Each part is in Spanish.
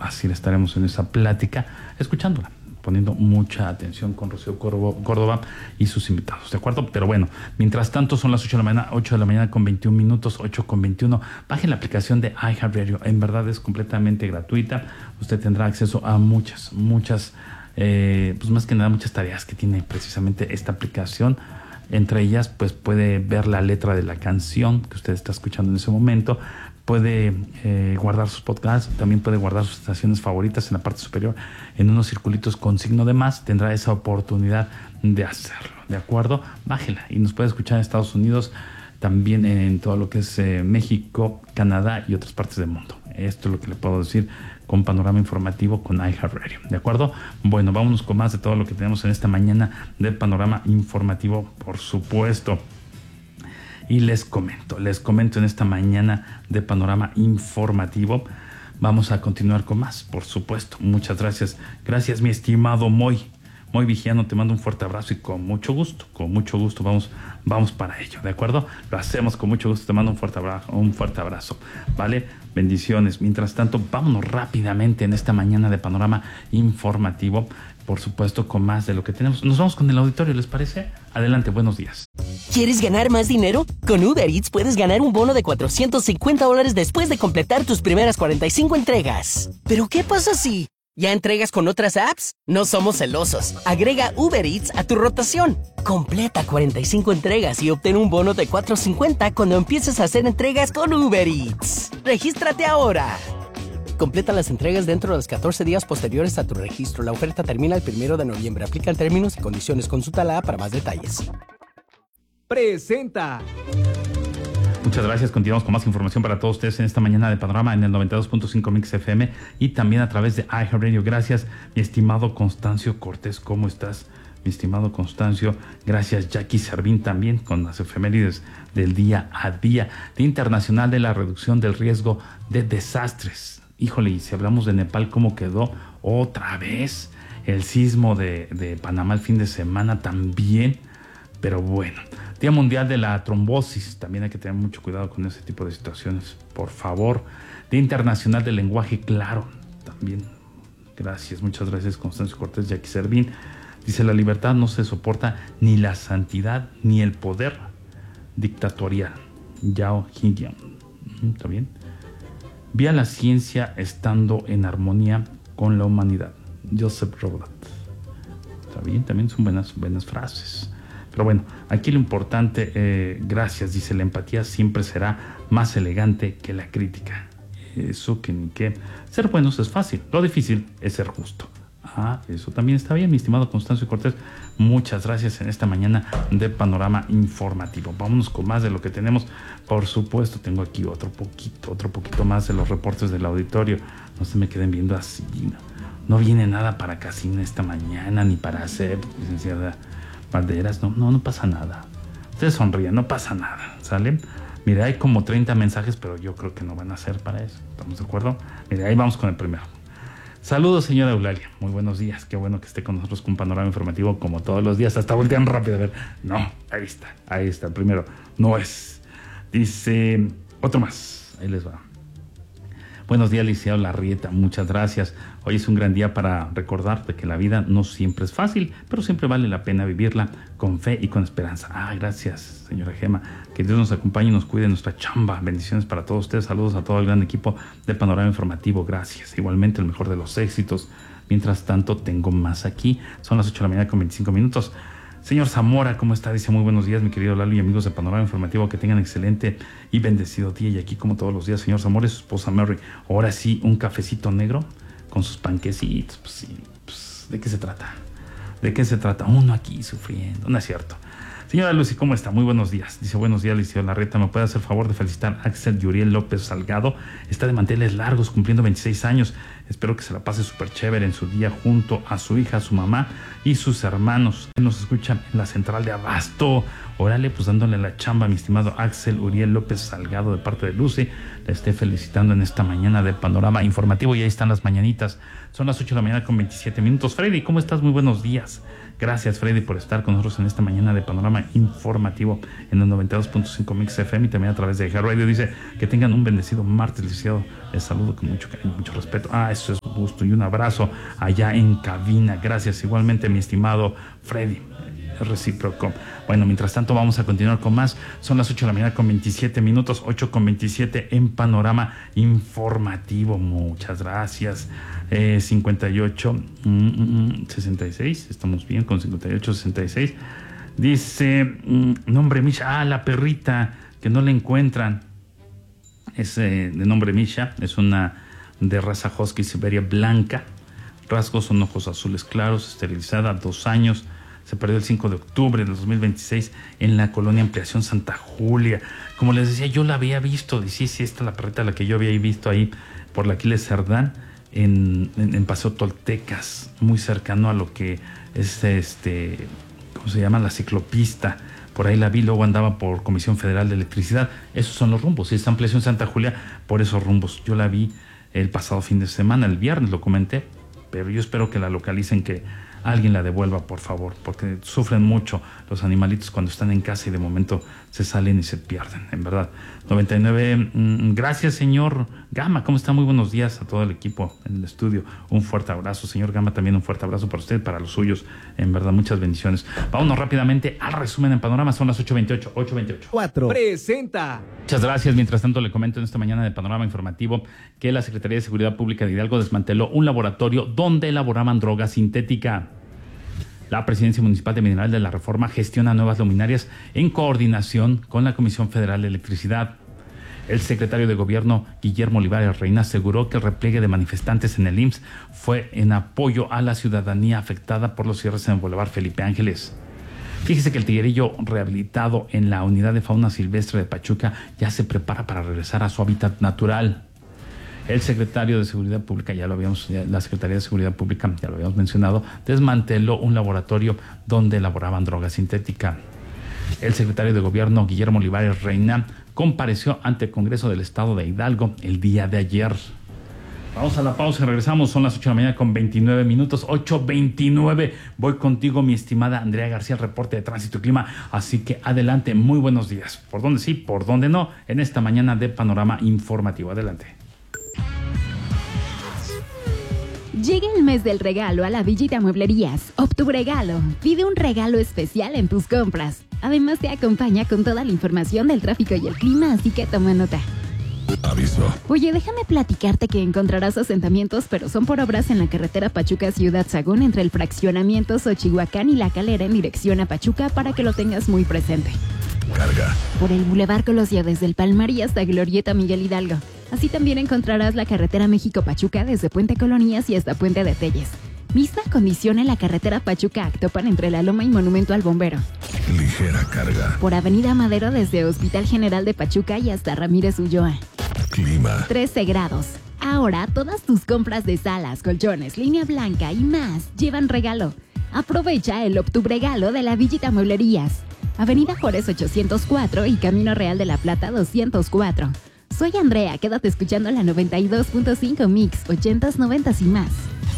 fácil. Estaremos en esa plática, escuchándola, poniendo mucha atención con Rocío Córdoba y sus invitados, ¿de acuerdo? Pero bueno, mientras tanto son las 8 de la mañana con 21 minutos, 8 con 21. Bajen la aplicación de iHeartRadio, en verdad es completamente gratuita. Usted tendrá acceso a muchas, pues más que nada muchas tareas que tiene precisamente esta aplicación. Entre ellas, pues puede ver la letra de la canción que usted está escuchando en ese momento, puede guardar sus podcasts, también puede guardar sus estaciones favoritas en la parte superior, en unos circulitos con signo de más. Tendrá esa oportunidad de hacerlo, ¿de acuerdo? Bájela y nos puede escuchar en Estados Unidos, también en todo lo que es México, Canadá y otras partes del mundo. Esto es lo que le puedo decir con Panorama Informativo con iHeartRadio, ¿de acuerdo? Bueno, vámonos con más de todo lo que tenemos en esta mañana de Panorama Informativo, por supuesto. Y les comento en esta mañana de Panorama Informativo. Vamos a continuar con más, por supuesto. Muchas gracias. Gracias, mi estimado Moy Vigiano, te mando un fuerte abrazo y con mucho gusto vamos para ello, ¿de acuerdo? Lo hacemos con mucho gusto, te mando un fuerte abrazo, ¿vale? Bendiciones. Mientras tanto, vámonos rápidamente en esta mañana de Panorama Informativo, por supuesto, con más de lo que tenemos. Nos vamos con el auditorio, ¿les parece? Adelante, buenos días. ¿Quieres ganar más dinero? Con Uber Eats puedes ganar un bono de $450 después de completar tus primeras 45 entregas. ¿Pero qué pasa si ya entregas con otras apps? No somos celosos. Agrega Uber Eats a tu rotación. Completa 45 entregas y obtén un bono de $450 cuando empieces a hacer entregas con Uber Eats. ¡Regístrate ahora! Completa las entregas dentro de los 14 días posteriores a tu registro. La oferta termina el 1 de noviembre. Aplican términos y condiciones. Consulta la app para más detalles. Presenta. Muchas gracias. Continuamos con más información para todos ustedes en esta mañana de Panorama en el 92.5 Mix FM y también a través de iHeartRadio. Gracias, mi estimado Constancio Cortés. ¿Cómo estás, mi estimado Constancio? Gracias, Jackie Servín, también con las efemérides del día a día. Día Internacional de la Reducción del Riesgo de Desastres. Híjole, y si hablamos de Nepal, ¿cómo quedó? Otra vez el sismo de Panamá el fin de semana también. Pero bueno, Día Mundial de la Trombosis. También hay que tener mucho cuidado con ese tipo de situaciones, por favor. Día Internacional del Lenguaje Claro. También, gracias, muchas gracias, Constancio Cortés, Jackie Servín. Dice, la libertad no se soporta ni la santidad ni el poder dictatorial. Yao Hindian. ¿Está bien? Vía la ciencia estando en armonía con la humanidad. Joseph Robert. Está bien, también son buenas frases. Pero bueno, aquí lo importante, gracias, dice, la empatía siempre será más elegante que la crítica. Eso que ni qué. Ser buenos es fácil, lo difícil es ser justo. Ah, eso también está bien, mi estimado Constancio Cortés. Muchas gracias en esta mañana de Panorama Informativo. Vámonos con más de lo que tenemos. Por supuesto, tengo aquí otro poquito más de los reportes del auditorio. No se me queden viendo así. No viene nada para Casina esta mañana, ni para hacer, licenciada Valderas. No pasa nada. Ustedes sonríen, no pasa nada, ¿sale? Mire, hay como 30 mensajes, pero yo creo que no van a ser para eso. ¿Estamos de acuerdo? Mire, ahí vamos con el primero. Saludos, señora Eulalia. Muy buenos días. Qué bueno que esté con nosotros con Panorama Informativo como todos los días. Hasta voltean rápido a ver. No, ahí está. El primero no es. Dice, otro más. Ahí les va. Buenos días, Liceo Larrieta. Muchas gracias. Hoy es un gran día para recordarte que la vida no siempre es fácil, pero siempre vale la pena vivirla con fe y con esperanza. Ah, gracias, señora Gema. Que Dios nos acompañe y nos cuide en nuestra chamba. Bendiciones para todos ustedes. Saludos a todo el gran equipo de Panorama Informativo. Gracias. Igualmente, el mejor de los éxitos. Mientras tanto, tengo más aquí. Son las 8 de la mañana con 25 minutos. Señor Zamora, ¿cómo está? Dice, muy buenos días, mi querido Lalo y amigos de Panorama Informativo. Que tengan excelente y bendecido día. Y aquí, como todos los días, señor Zamora y su esposa Mary. Ahora sí, un cafecito negro con sus panquecitos. Pues sí, pues, ¿de qué se trata? ¿De qué se trata? Uno aquí sufriendo. No es cierto. Señora Lucy, ¿cómo está? Muy buenos días. Dice, buenos días, Liceo Larreta. ¿Me puede hacer favor de felicitar a Axel Yuriel López Salgado? Está de manteles largos, cumpliendo 26 años. Espero que se la pase súper chévere en su día junto a su hija, su mamá y sus hermanos. Él nos escucha en la central de Abasto. Órale, pues dándole la chamba a mi estimado Axel Uriel López Salgado de parte de Lucy. Le esté felicitando en esta mañana de Panorama Informativo. Y ahí están las mañanitas. Son las 8 de la mañana con 27 minutos. Freddy, ¿cómo estás? Muy buenos días. Gracias, Freddy, por estar con nosotros en esta mañana de Panorama Informativo en el 92.5 Mix FM y también a través de iHeartRadio. Dice que tengan un bendecido martes, licenciado. Les saludo con mucho cariño, mucho respeto. Ah, eso es gusto y un abrazo allá en cabina. Gracias igualmente, mi estimado Freddy. Recíproco. Bueno, mientras tanto vamos a continuar con más. Son las 8 de la mañana con 27 minutos, 8 con 27 en Panorama Informativo. Muchas gracias. 58 66, estamos bien con 58 66. Dice, nombre Misha, la perrita que no le encuentran. Es de nombre Misha, es una de raza Husky Siberia blanca. Rasgos son ojos azules claros, esterilizada, 2 años. Se perdió el 5 de octubre de 2026 en la colonia Ampliación Santa Julia. Como les decía, yo la había visto. Sí, esta es la perrita la que yo había visto ahí por la Aquiles Cerdán en Paseo Toltecas, muy cercano a lo que es ¿cómo se llama? La ciclopista. Por ahí la vi, luego andaba por Comisión Federal de Electricidad. Esos son los rumbos. Esta Ampliación Santa Julia, por esos rumbos. Yo la vi el pasado fin de semana, el viernes lo comenté, pero yo espero que la localicen, que alguien la devuelva, por favor, porque sufren mucho los animalitos cuando están en casa y de momento se salen y se pierden, en verdad. 99, gracias, señor Gama, ¿cómo está? Muy buenos días a todo el equipo en el estudio. Un fuerte abrazo, señor Gama, también un fuerte abrazo para usted, para los suyos, en verdad, muchas bendiciones. Vámonos rápidamente al resumen en Panorama, son las 8:28. 4 presenta. Muchas gracias. Mientras tanto, le comento en esta mañana de Panorama Informativo que la Secretaría de Seguridad Pública de Hidalgo desmanteló un laboratorio donde elaboraban droga sintética. La Presidencia Municipal de Mineral de la Reforma gestiona nuevas luminarias en coordinación con la Comisión Federal de Electricidad. El secretario de Gobierno, Guillermo Olivares Reina, aseguró que el repliegue de manifestantes en el IMSS fue en apoyo a la ciudadanía afectada por los cierres en el Boulevard Felipe Ángeles. Fíjese que el tigrillo rehabilitado en la Unidad de Fauna Silvestre de Pachuca ya se prepara para regresar a su hábitat natural. El secretario de Seguridad Pública, la Secretaría de Seguridad Pública, ya lo habíamos mencionado, desmanteló un laboratorio donde elaboraban droga sintética. El secretario de Gobierno, Guillermo Olivares Reina, compareció ante el Congreso del Estado de Hidalgo el día de ayer. Vamos a la pausa y regresamos. Son las 8 de la mañana con 29 minutos. 8:29. Voy contigo, mi estimada Andrea García, el reporte de tránsito y clima. Así que adelante, muy buenos días. Por dónde sí, por dónde no, en esta mañana de Panorama Informativo. Adelante. Llega el mes del regalo a la Villita Mueblerías. OptuRegalo. Pide un regalo especial en tus compras. Además te acompaña con toda la información del tráfico y el clima, así que toma nota. Aviso. Oye, déjame platicarte que encontrarás asentamientos, pero son por obras en la carretera Pachuca-Ciudad Sagún entre el fraccionamiento Xochihuacán y La Calera en dirección a Pachuca, para que lo tengas muy presente. Carga. Por el Boulevard Colosio desde el Palmar y hasta Glorieta Miguel Hidalgo. Así también encontrarás la carretera México-Pachuca desde Puente Colonías y hasta Puente de Telles. Misma condición en la carretera Pachuca-Actopan entre La Loma y Monumento al Bombero. Ligera carga. Por Avenida Madero desde Hospital General de Pachuca y hasta Ramírez Ulloa. Clima. 13 grados. Ahora todas tus compras de salas, colchones, línea blanca y más llevan regalo. Aprovecha el OptuRegalo de la Villita Mueblerías. Avenida Juárez 804 y Camino Real de la Plata 204. Soy Andrea, quédate escuchando la 92.5 Mix, 80s, 90s y más.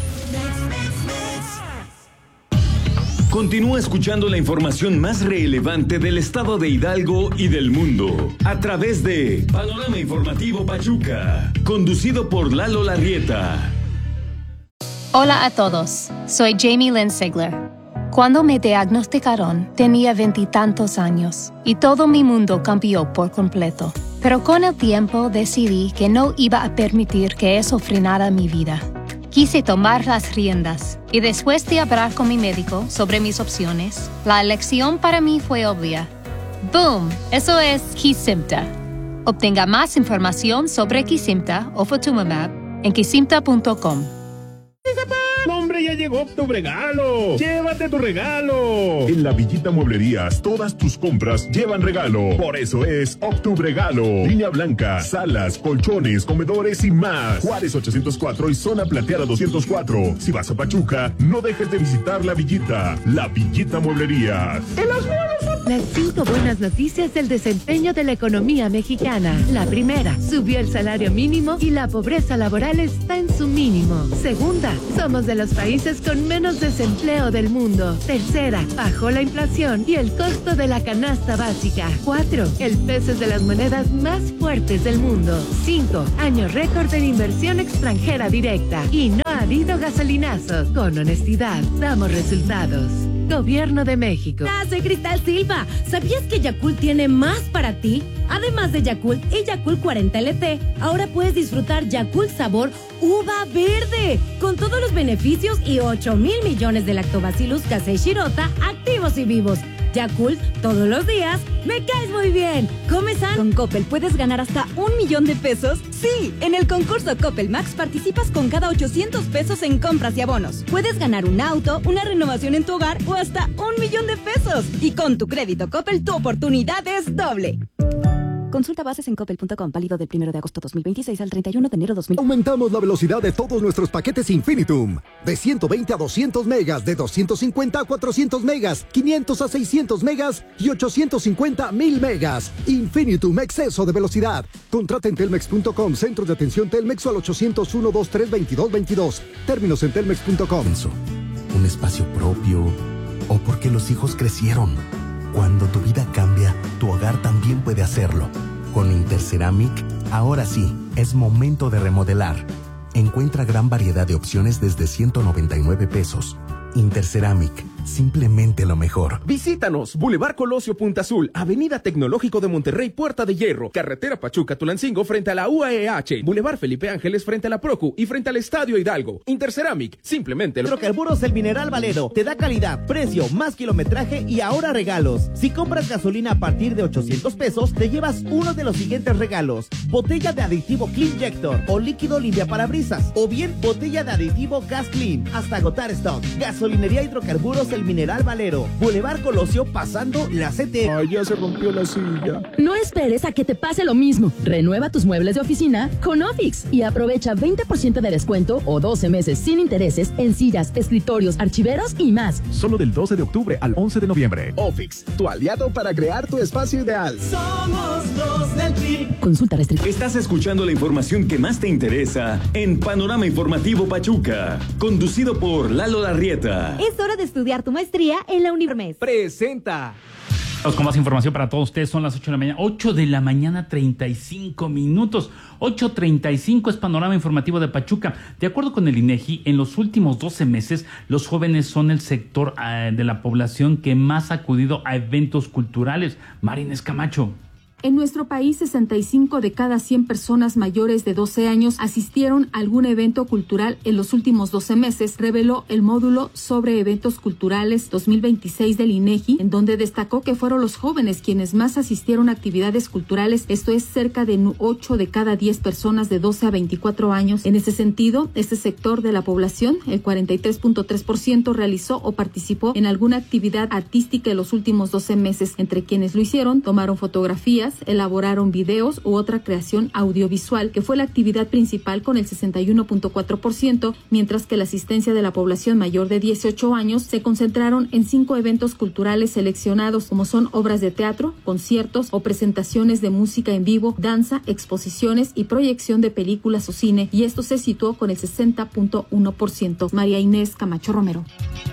Continúa escuchando la información más relevante del estado de Hidalgo y del mundo a través de Panorama Informativo Pachuca, conducido por Lalo Larrieta. Hola a todos, soy Jamie Lynn Sigler. Cuando me diagnosticaron, tenía 20 y tantos años y todo mi mundo cambió por completo. Pero con el tiempo decidí que no iba a permitir que eso frenara mi vida. Quise tomar las riendas y después de hablar con mi médico sobre mis opciones, la elección para mí fue obvia. ¡Boom! Eso es Kesimpta. Obtenga más información sobre Kesimpta o Ofatumumab en kesimpta.com. ¡Hombre, ya llegó OptuRegalo! ¡Llévate tu regalo! En la Villita Mueblerías, todas tus compras llevan regalo. Por eso es OptuRegalo. Línea blanca, salas, colchones, comedores y más. Juárez 804 y Zona Plateada 204. Si vas a Pachuca, no dejes de visitar la Villita. La Villita Mueblerías. ¡En las manos, Las 5 buenas noticias del desempeño de la economía mexicana. La primera, subió el salario mínimo y la pobreza laboral está en su mínimo. Segunda, somos de los países con menos desempleo del mundo. Tercera, bajó la inflación y el costo de la canasta básica. 4, el peso es de las monedas más fuertes del mundo. 5, año récord en inversión extranjera directa. Y no ha habido gasolinazos. Con honestidad, damos resultados. Gobierno de México. Hola, soy Cristal Silva. ¿Sabías que Yakult tiene más para ti? Además de Yakult y Yakult 40 LT, ahora puedes disfrutar Yakult sabor uva verde, con todos los beneficios y 8,000 millones de lactobacillus casei shirota activos y vivos. Yakult, todos los días, me caes muy bien. ¿Come san? Con Coppel puedes ganar hasta 1,000,000 de pesos. Sí, en el concurso Coppel Max participas con cada 800 pesos en compras y abonos. Puedes ganar un auto, una renovación en tu hogar o hasta 1,000,000 de pesos. Y con tu crédito Coppel, tu oportunidad es doble. Consulta bases en coppel.com, válido del 1 de agosto 2026 al 31 de enero 2026. Aumentamos la velocidad de todos nuestros paquetes Infinitum. De 120 a 200 megas, de 250 a 400 megas, 500 a 600 megas y 850 a 1000 megas. Infinitum, exceso de velocidad. Contrata en telmex.com, centros de atención Telmex o al 801-2322-22. Términos en telmex.com. Un espacio propio o porque los hijos crecieron. Cuando tu vida cambia, tu hogar también puede hacerlo. Con Interceramic, ahora sí, es momento de remodelar. Encuentra gran variedad de opciones desde 199 pesos. Interceramic, simplemente lo mejor. Visítanos, Boulevard Colosio Punta Azul, Avenida Tecnológico de Monterrey, Puerta de Hierro, Carretera Pachuca-Tulancingo frente a la UAEH, Boulevard Felipe Ángeles frente a la Procu y frente al Estadio Hidalgo. Interceramic, simplemente lo... Hidrocarburos El Mineral Valero, te da calidad, precio, más kilometraje y ahora regalos. Si compras gasolina a partir de 800 pesos, te llevas uno de los siguientes regalos: botella de aditivo Cleanjector o líquido limpiaparabrisas, o bien botella de aditivo Gas Clean, hasta agotar stock. Gasolinería Hidrocarburos El Mineral Valero, Boulevard Colosio, pasando la CT. Ay, ya se rompió la silla. No esperes a que te pase lo mismo. Renueva tus muebles de oficina con Ofix y aprovecha 20% de descuento o 12 meses sin intereses en sillas, escritorios, archiveros y más. Solo del 12 de octubre al 11 de noviembre. Ofix, tu aliado para crear tu espacio ideal. Somos los del PRI. Consulta restrictiva. Estás escuchando la información que más te interesa en Panorama Informativo Pachuca, conducido por Lalo Larrieta. Es hora de estudiar tu maestría en la Univermes. Presenta. Vamos con más información para todos ustedes. Son las 8 de la mañana. 8 de la mañana, 35 minutos. 8:35 es Panorama Informativo de Pachuca. De acuerdo con el INEGI, en los últimos 12 meses, los jóvenes son el sector de la población que más ha acudido a eventos culturales. María Camacho. En nuestro país, 65 de cada 100 personas mayores de 12 años asistieron a algún evento cultural en los últimos 12 meses, reveló el módulo sobre eventos culturales 2026 del INEGI, en donde destacó que fueron los jóvenes quienes más asistieron a actividades culturales, esto es cerca de 8 de cada 10 personas de 12 a 24 años. En ese sentido, este sector de la población, el 43.3%, realizó o participó en alguna actividad artística en los últimos 12 meses. Entre quienes lo hicieron, tomaron fotografías, elaboraron videos u otra creación audiovisual, que fue la actividad principal con el 61.4%, mientras que la asistencia de la población mayor de 18 años se concentraron en 5 eventos culturales seleccionados, como son obras de teatro, conciertos o presentaciones de música en vivo, danza, exposiciones y proyección de películas o cine, y esto se situó con el 60.1%. María Inés Camacho Romero.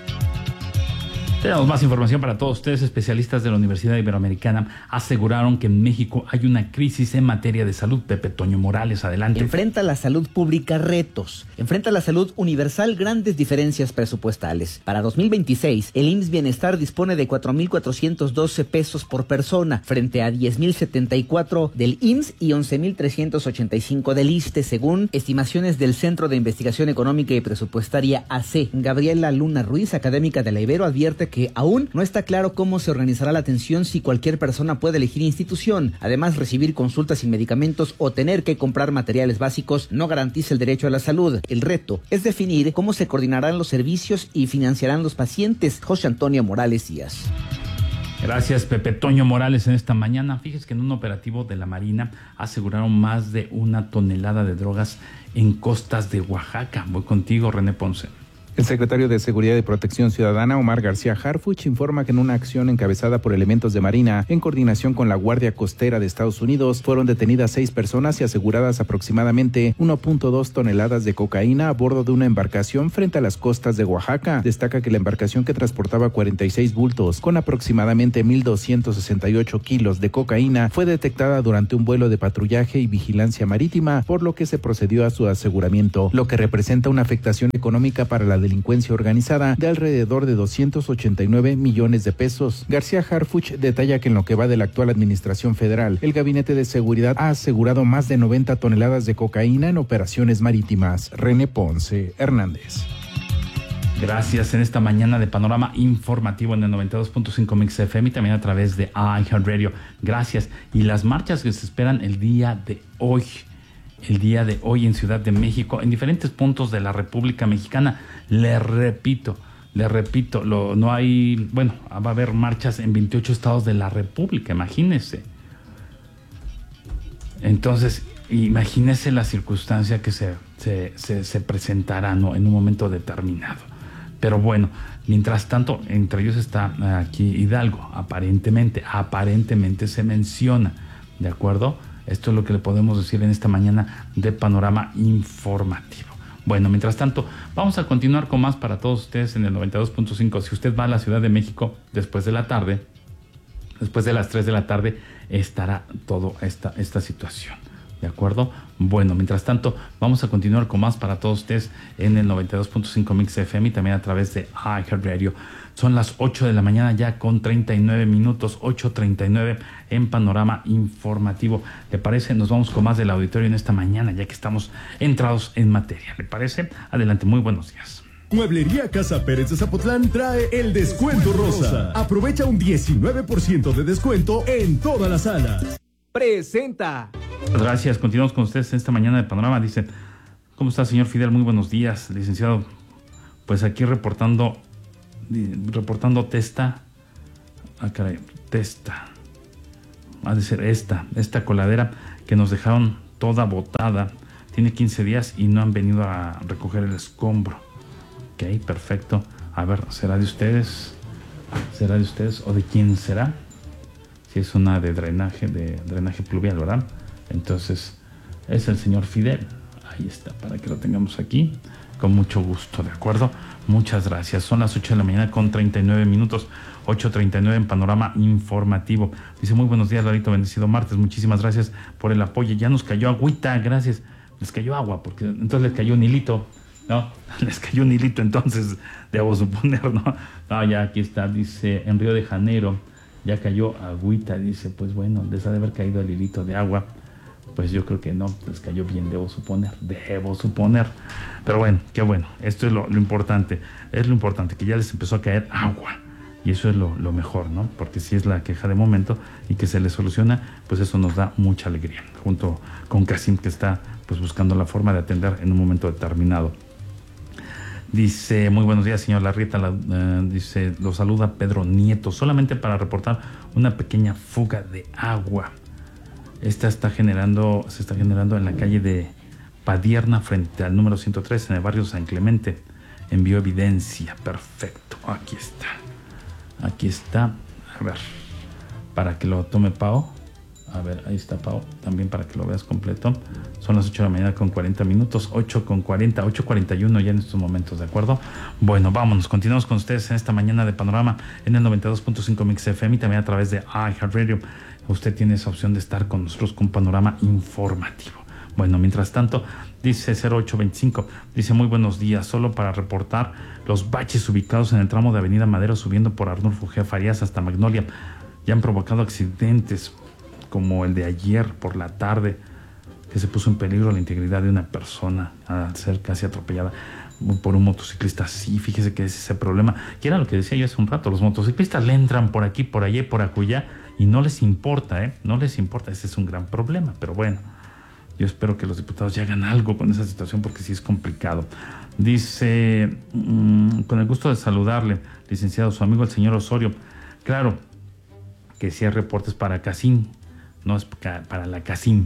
Tenemos más información para todos ustedes. Especialistas de la Universidad Iberoamericana aseguraron que en México hay una crisis en materia de salud. Pepe Toño Morales, adelante. Enfrenta la salud pública retos. Enfrenta la salud universal grandes diferencias presupuestales. Para 2026, el IMSS Bienestar dispone de 4,412 pesos por persona, frente a 10,074 del IMSS y 11,385 del ISSSTE, según estimaciones del Centro de Investigación Económica y Presupuestaria AC. Gabriela Luna Ruiz, académica de la Ibero, advierte que aún no está claro cómo se organizará la atención si cualquier persona puede elegir institución. Además, recibir consultas sin medicamentos o tener que comprar materiales básicos no garantiza el derecho a la salud. El reto es definir cómo se coordinarán los servicios y financiarán los pacientes. José Antonio Morales Díaz. Gracias, Pepe Toño Morales. En esta mañana, fíjese que en un operativo de la Marina aseguraron más de 1 tonelada de drogas en costas de Oaxaca. Voy contigo, René Ponce. El secretario de Seguridad y Protección Ciudadana, Omar García Harfuch, informa que en una acción encabezada por elementos de Marina, en coordinación con la Guardia Costera de Estados Unidos, fueron detenidas 6 personas y aseguradas aproximadamente 1.2 toneladas de cocaína a bordo de una embarcación frente a las costas de Oaxaca. Destaca que la embarcación, que transportaba 46 bultos con aproximadamente 1.268 kilos de cocaína, fue detectada durante un vuelo de patrullaje y vigilancia marítima, por lo que se procedió a su aseguramiento, lo que representa una afectación económica para la delincuencia organizada de alrededor de 289 millones de pesos. García Harfuch detalla que en lo que va de la actual administración federal, el Gabinete de Seguridad ha asegurado más de 90 toneladas de cocaína en operaciones marítimas. René Ponce Hernández. Gracias en esta mañana de Panorama Informativo en el 92.5 Mix FM y también a través de iHeartRadio. Gracias. Y las marchas que se esperan el día de hoy en Ciudad de México, en diferentes puntos de la República Mexicana. Le repito, no hay, bueno, va a haber marchas en 28 estados de la República, imagínense. Entonces, imagínense la circunstancia que se presentará, ¿no?, en un momento determinado. Pero bueno, mientras tanto, entre ellos está aquí Hidalgo, aparentemente se menciona, ¿de acuerdo? Esto es lo que le podemos decir en esta mañana de Panorama Informativo. Bueno, mientras tanto, vamos a continuar con más para todos ustedes en el 92.5. Si usted va a la Ciudad de México después de la tarde, después de las 3 de la tarde, estará toda esta situación. ¿De acuerdo? Bueno, mientras tanto, vamos a continuar con más para todos ustedes en el 92.5 Mix FM y también a través de iHeartRadio. Son las 8 de la mañana ya con 39 minutos, 8:39 en Panorama Informativo. ¿Le parece? Nos vamos con más del auditorio en esta mañana, ya que estamos entrados en materia. ¿Le parece? Adelante, muy buenos días. Mueblería Casa Pérez de Zapotlán trae el descuento rosa. Aprovecha un 19% de descuento en todas las salas. Presenta. Gracias, continuamos con ustedes en esta mañana de Panorama. Dice, ¿cómo está, señor Fidel? Muy buenos días, licenciado. Pues aquí reportando testa. Ah, caray, testa. Ha de ser esta coladera que nos dejaron toda botada. Tiene 15 días y no han venido a recoger el escombro. Ok, perfecto. A ver, ¿será de ustedes? ¿Será de ustedes o de quién será? Si es una de drenaje pluvial, ¿verdad? Entonces, es el señor Fidel. Ahí está, para que lo tengamos aquí. Con mucho gusto, ¿de acuerdo? Muchas gracias. Son las 8 de la mañana con 39 minutos. 8:39 en Panorama Informativo. Dice, muy buenos días, Larito, bendecido martes. Muchísimas gracias por el apoyo. Ya nos cayó agüita, gracias. Les cayó agua, porque entonces les cayó un hilito, ¿no? Les cayó un hilito, entonces, debo suponer, ¿no? No, ya aquí está, dice, en Río de Janeiro ya cayó agüita. Dice, pues bueno, les ha de haber caído el hilito de agua. Pues yo creo que no, les cayó bien, debo suponer. Pero bueno, qué bueno, esto es lo importante. Es lo importante, que ya les empezó a caer agua. Y eso es lo mejor, ¿no? Porque si es la queja de momento y que se le soluciona, pues eso nos da mucha alegría. Junto con Casim, que está pues buscando la forma de atender en un momento determinado. Dice, muy buenos días, señor Larrieta. Dice, lo saluda Pedro Nieto. Solamente para reportar una pequeña fuga de agua. Esta se está generando en la calle de Padierna, frente al número 103, en el barrio San Clemente. Envió evidencia. Perfecto. Aquí está. A ver, para que lo tome Pau. A ver, ahí está Pau. También para que lo veas completo. Son las 8 de la mañana con 40 minutos. 8:40, 8:41 ya en estos momentos, ¿de acuerdo? Bueno, vámonos. Continuamos con ustedes en esta mañana de Panorama en el 92.5 Mix FM y también a través de iHeartRadio. Usted tiene esa opción de estar con nosotros con Panorama Informativo. Bueno, mientras tanto, dice 0825, dice, muy buenos días, solo para reportar los baches ubicados en el tramo de Avenida Madero subiendo por Arnulfo G. Farías hasta Magnolia. Ya han provocado accidentes como el de ayer por la tarde, que se puso en peligro la integridad de una persona al ser casi atropellada por un motociclista. Sí, fíjese que es ese problema, que era lo que decía yo hace un rato. Los motociclistas le entran por aquí, por allá y por acullá y no les importa, no les importa. Ese es un gran problema, pero bueno, yo espero que los diputados ya hagan algo con esa situación, porque sí es complicado. Dice, con el gusto de saludarle, licenciado, su amigo el señor Osorio. Claro que sí hay reportes para Casim, no es para la Casim.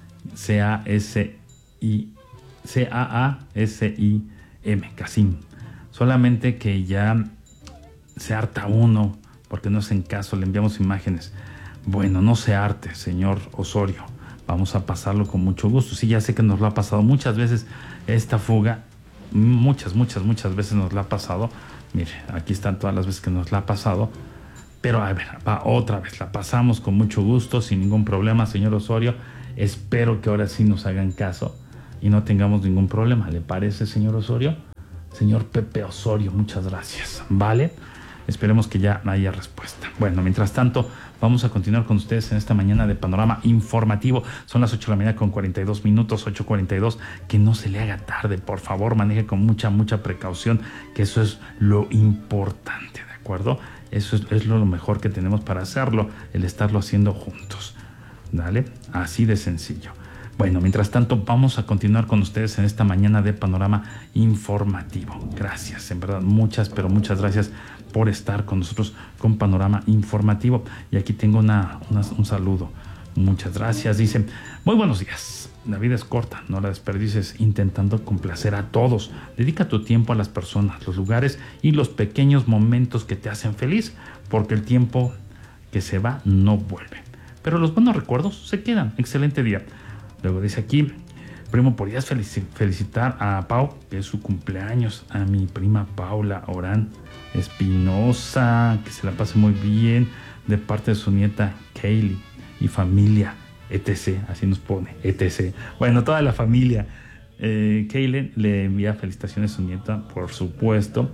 C-A-A-S-I-M, Casim. Solamente que ya se harta uno, porque no hacen caso, le enviamos imágenes. Bueno, no se harte, señor Osorio. Vamos a pasarlo con mucho gusto. Sí, ya sé que nos lo ha pasado muchas veces esta fuga. Muchas veces nos la ha pasado. Mire, aquí están todas las veces que nos la ha pasado. Pero a ver, va otra vez. La pasamos con mucho gusto, sin ningún problema, señor Osorio. Espero que ahora sí nos hagan caso y no tengamos ningún problema. ¿Le parece, señor Osorio? Señor Pepe Osorio, muchas gracias. ¿Vale? Esperemos que ya haya respuesta. Bueno, mientras tanto, vamos a continuar con ustedes en esta mañana de Panorama Informativo. Son las 8 de la mañana con 42 minutos, 8:42. Que no se le haga tarde, por favor, maneje con mucha precaución, que eso es lo importante, ¿de acuerdo? Eso es lo mejor que tenemos para hacerlo, el estarlo haciendo juntos. ¿Dale? Así de sencillo. Bueno, mientras tanto, vamos a continuar con ustedes en esta mañana de Panorama Informativo. Gracias, en verdad, muchas gracias por estar con nosotros con Panorama Informativo. Y aquí tengo un saludo. Muchas gracias. Dice, muy buenos días. La vida es corta, no la desperdices intentando complacer a todos. Dedica tu tiempo a las personas, los lugares y los pequeños momentos que te hacen feliz, porque el tiempo que se va no vuelve. Pero los buenos recuerdos se quedan. Excelente día. Luego dice aquí, primo, ¿podrías felicitar a Pau, que es su cumpleaños? A mi prima Paula Orán Espinosa, que se la pase muy bien, de parte de su nieta Kaylee y familia, etc. Así nos pone, etc. Bueno, toda la familia. Kaylee le envía felicitaciones a su nieta, por supuesto.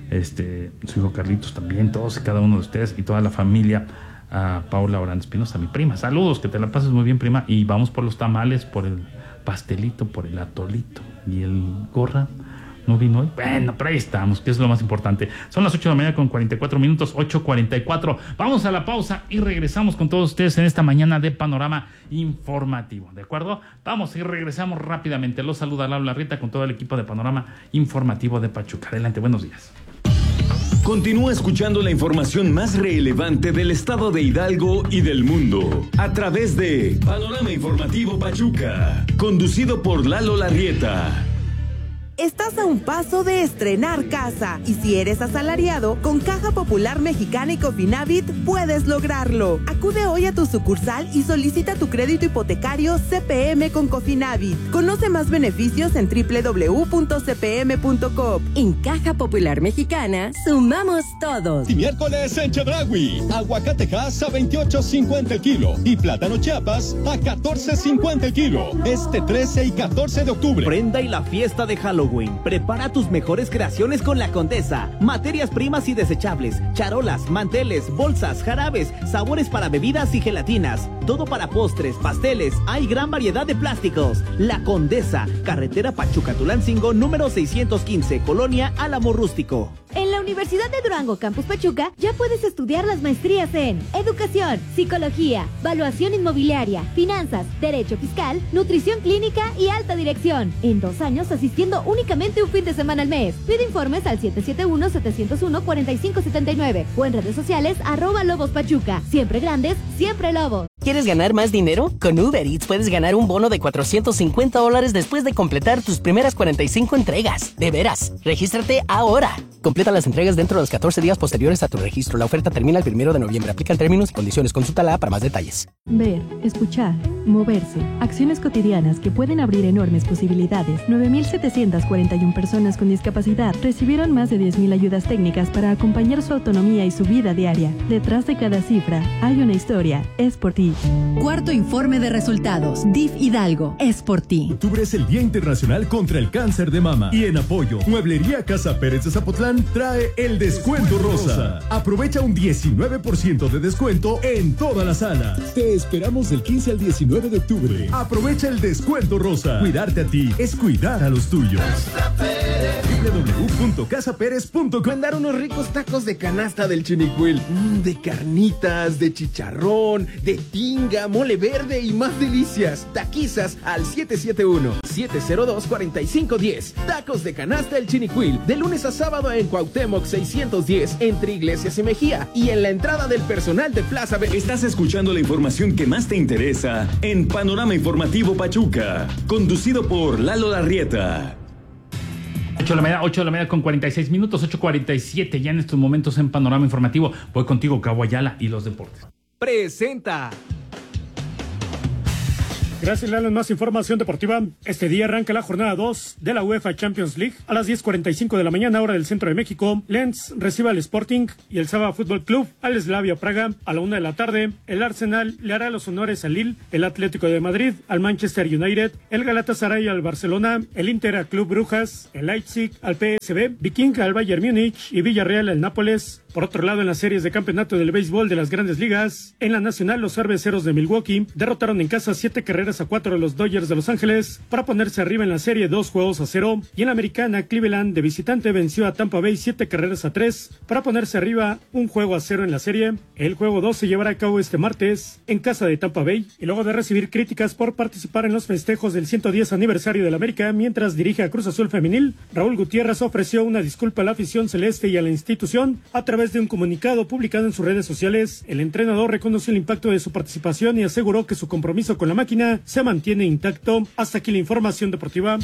Su hijo Carlitos también, todos y cada uno de ustedes y toda la familia. A Paula Orán Espinosa, mi prima. Saludos, que te la pases muy bien, prima. Y vamos por los tamales, por el pastelito, por el atolito. Y el gorra no vino hoy. Bueno, pero ahí estamos, que es lo más importante. Son las 8 de la mañana con 44 minutos, 8:44. Vamos a la pausa y regresamos con todos ustedes en esta mañana de Panorama Informativo. ¿De acuerdo? Vamos y regresamos rápidamente. Los saluda Laura Rieta con todo el equipo de Panorama Informativo de Pachuca. Adelante, buenos días. Continúa escuchando la información más relevante del estado de Hidalgo y del mundo a través de Panorama Informativo Pachuca, conducido por Lalo Larrieta. Estás a un paso de estrenar casa y si eres asalariado, con Caja Popular Mexicana y Cofinavit puedes lograrlo. Acude hoy a tu sucursal y solicita tu crédito hipotecario CPM con Cofinavit. Conoce más beneficios en www.cpm.com. En Caja Popular Mexicana, sumamos todos. Y miércoles en Chedraui, aguacatejas a 28.50 el kilo y plátano Chiapas a 14.50 el kilo. Este 13 y 14 de octubre. Prenda y la fiesta de Halloween. Prepara tus mejores creaciones con La Condesa. Materias primas y desechables, charolas, manteles, bolsas, jarabes, sabores para bebidas y gelatinas. Todo para postres, pasteles. Hay gran variedad de plásticos. La Condesa, carretera Pachuca-Tulancingo, número 615, Colonia Álamo Rústico. En la Universidad de Durango, Campus Pachuca, ya puedes estudiar las maestrías en Educación, Psicología, Valuación Inmobiliaria, Finanzas, Derecho Fiscal, Nutrición Clínica y Alta Dirección. En 2 años asistiendo únicamente un fin de semana al mes. Pide informes al 771-701-4579 o en redes sociales @LobosPachuca. Siempre grandes, siempre Lobos. ¿Quieres ganar más dinero? Con Uber Eats puedes ganar un bono de $450 después de completar tus primeras 45 entregas. De veras, regístrate ahora. Completa las entregas dentro de los 14 días posteriores a tu registro. La oferta termina el 1 de noviembre. Aplican términos y condiciones. Consúltala para más detalles. Ver, escuchar, moverse. Acciones cotidianas que pueden abrir enormes posibilidades. 9,741 personas con discapacidad recibieron más de 10,000 ayudas técnicas para acompañar su autonomía y su vida diaria. Detrás de cada cifra hay una historia. Es por ti. Cuarto informe de resultados. DIF Hidalgo. Es por ti. Octubre es el Día Internacional contra el Cáncer de Mama. Y en apoyo, Mueblería Casa Pérez de Zapotlán trae el descuento rosa. Aprovecha un 19% de descuento en todas las salas. Te esperamos del 15 al 19 de octubre. Aprovecha el descuento rosa. Cuidarte a ti es cuidar a los tuyos. www.casaperez.com. Mandar unos ricos tacos de canasta del Chinicuil. De carnitas, de chicharrón, de tinga, mole verde y más delicias. Taquizas al 771-702-4510. Tacos de canasta El Chinicuil. De lunes a sábado en Cuauhtémoc 610, entre Iglesias y Mejía. Y en la entrada del personal de Plaza B. Estás escuchando la información que más te interesa en Panorama Informativo Pachuca. Conducido por Lalo Larrieta. 8 de la mañana con 46 minutos, 8:47 ya en estos momentos en Panorama Informativo. Voy contigo, Cabo Ayala y los deportes. Presenta. Gracias, Lalo. Más información deportiva. Este día arranca la jornada 2 de la UEFA Champions League. A las 10:45 de la mañana, hora del centro de México, Lens recibe al Sporting y el Saba Fútbol Club al Slavia Praga. A la 1 de la tarde, el Arsenal le hará los honores al Lille, el Atlético de Madrid al Manchester United, el Galatasaray al Barcelona, el Inter al Club Brujas, el Leipzig al PSV, Viking al Bayern Múnich y Villarreal al Nápoles. Por otro lado, en las series de campeonato del béisbol de las Grandes Ligas, en la Nacional, los Cerveceros de Milwaukee derrotaron en casa 7-4 a los Dodgers de Los Ángeles para ponerse arriba en la serie 2-0. Y en la Americana, Cleveland de visitante venció a Tampa Bay 7-3 para ponerse arriba 1-0 en la serie. El juego 2 se llevará a cabo este martes en casa de Tampa Bay. Y luego de recibir críticas por participar en los festejos del 110 aniversario del América mientras dirige a Cruz Azul Femenil, Raúl Gutiérrez ofreció una disculpa a la afición celeste y a la institución a través de un comunicado publicado en sus redes sociales. El entrenador reconoció el impacto de su participación y aseguró que su compromiso con la máquina se mantiene intacto. Hasta aquí la información deportiva.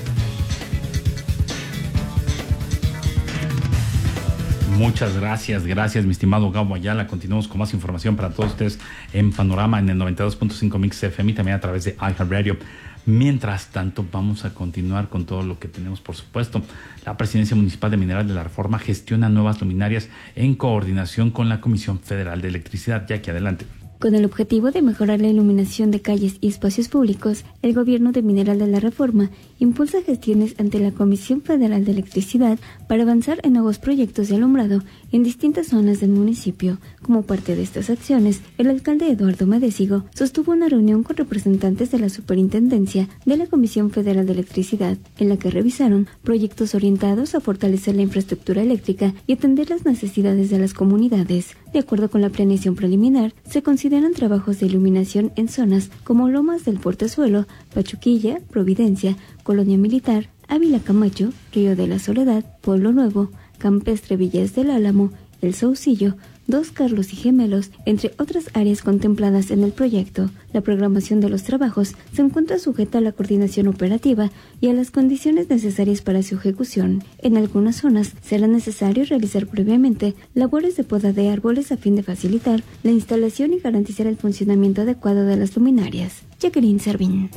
Muchas gracias, mi estimado Gabo Ayala. Continuamos con más información para todos ustedes en Panorama en el 92.5 Mix FM y también a través de iHeartRadio. Mientras tanto, vamos a continuar con todo lo que tenemos, por supuesto. La Presidencia Municipal de Mineral de la Reforma gestiona nuevas luminarias en coordinación con la Comisión Federal de Electricidad. Jackie, adelante. Con el objetivo de mejorar la iluminación de calles y espacios públicos, el Gobierno de Mineral de la Reforma impulsa gestiones ante la Comisión Federal de Electricidad para avanzar en nuevos proyectos de alumbrado en distintas zonas del municipio. Como parte de estas acciones, el alcalde Eduardo Madésigo sostuvo una reunión con representantes de la Superintendencia de la Comisión Federal de Electricidad, en la que revisaron proyectos orientados a fortalecer la infraestructura eléctrica y atender las necesidades de las comunidades. De acuerdo con la planeación preliminar, se consideran trabajos de iluminación en zonas como Lomas del Portezuelo, Pachuquilla, Providencia, Colonia Militar, Ávila Camacho, Río de la Soledad, Pueblo Nuevo, Campestre Villas del Álamo, El Saucillo, Dos Carlos y Gemelos, entre otras áreas contempladas en el proyecto. La programación de los trabajos se encuentra sujeta a la coordinación operativa y a las condiciones necesarias para su ejecución. En algunas zonas será necesario realizar previamente labores de poda de árboles a fin de facilitar la instalación y garantizar el funcionamiento adecuado de las luminarias. Jacqueline Servín.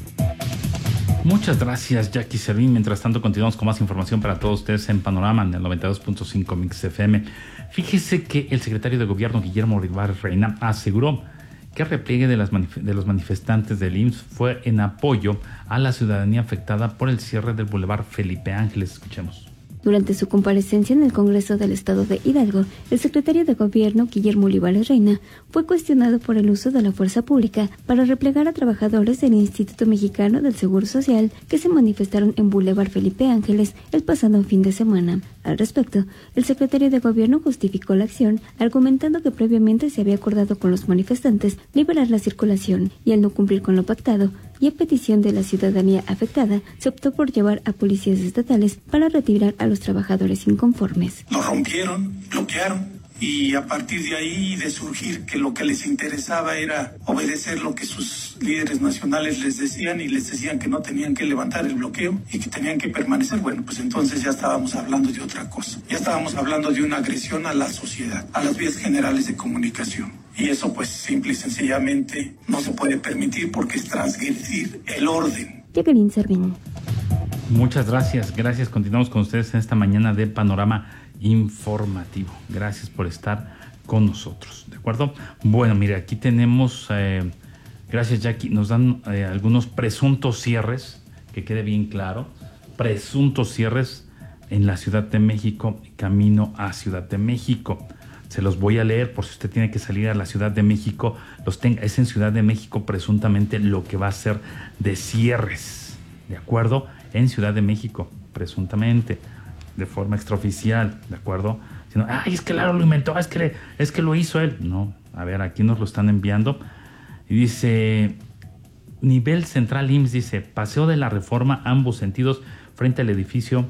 Muchas gracias, Jackie Servín. Mientras tanto, continuamos con más información para todos ustedes en Panorama en el 92.5 Mix FM. Fíjese que el secretario de Gobierno, Guillermo Olivares Reina, aseguró que el repliegue de los manifestantes del IMSS fue en apoyo a la ciudadanía afectada por el cierre del Boulevard Felipe Ángeles. Escuchemos. Durante su comparecencia en el Congreso del Estado de Hidalgo, el secretario de Gobierno, Guillermo Olivares Reina, fue cuestionado por el uso de la fuerza pública para replegar a trabajadores del Instituto Mexicano del Seguro Social que se manifestaron en Boulevard Felipe Ángeles el pasado fin de semana. Al respecto, el secretario de Gobierno justificó la acción, argumentando que previamente se había acordado con los manifestantes liberar la circulación y al no cumplir con lo pactado, y a petición de la ciudadanía afectada, se optó por llevar a policías estatales para retirar a los trabajadores inconformes. Nos rompieron, bloquearon, y a partir de ahí de surgir que lo que les interesaba era obedecer lo que sus líderes nacionales les decían, y les decían que no tenían que levantar el bloqueo y que tenían que permanecer. Bueno, pues entonces ya estábamos hablando de otra cosa. Ya estábamos hablando de una agresión a la sociedad, a las vías generales de comunicación. Y eso pues simple y sencillamente no se puede permitir porque es transgredir el orden. Jacqueline Servín. Muchas gracias. Continuamos con ustedes en esta mañana de Panorama Informativo. Gracias por estar con nosotros, ¿de acuerdo? Bueno, mire, aquí tenemos, gracias Jackie, nos dan algunos presuntos cierres, que quede bien claro, presuntos cierres en la Ciudad de México, camino a Ciudad de México. Se los voy a leer por si usted tiene que salir a la Ciudad de México, es en Ciudad de México presuntamente lo que va a ser de cierres, ¿de acuerdo? En Ciudad de México, presuntamente, de forma extraoficial, ¿de acuerdo? Sino, ay, es que Laro lo inventó, es que lo hizo él. No, a ver, aquí nos lo están enviando. Y dice, nivel central IMSS, dice, Paseo de la Reforma, ambos sentidos, frente al edificio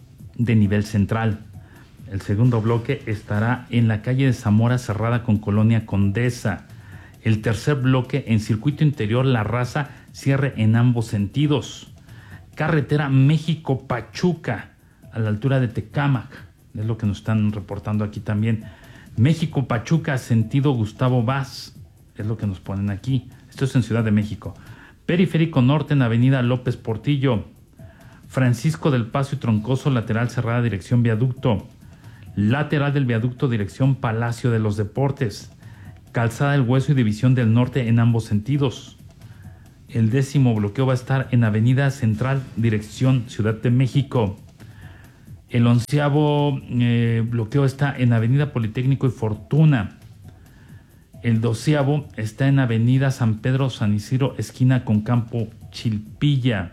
de nivel central. El segundo bloque estará en la calle de Zamora cerrada con Colonia Condesa. El tercer bloque en circuito interior La Raza, cierre en ambos sentidos. Carretera México-Pachuca, a la altura de Tecámac, es lo que nos están reportando aquí también. México, Pachuca, sentido Gustavo Vaz, es lo que nos ponen aquí. Esto es en Ciudad de México. Periférico Norte en Avenida López Portillo. Francisco del Paso y Troncoso, lateral cerrada, dirección Viaducto. Lateral del Viaducto, dirección Palacio de los Deportes. Calzada del Hueso y División del Norte en ambos sentidos. El 10º bloqueo va a estar en Avenida Central, dirección Ciudad de México. El 11º bloqueo está en Avenida Politécnico y Fortuna. El 12º está en Avenida San Pedro San Isidro, esquina con Campo Chilpilla.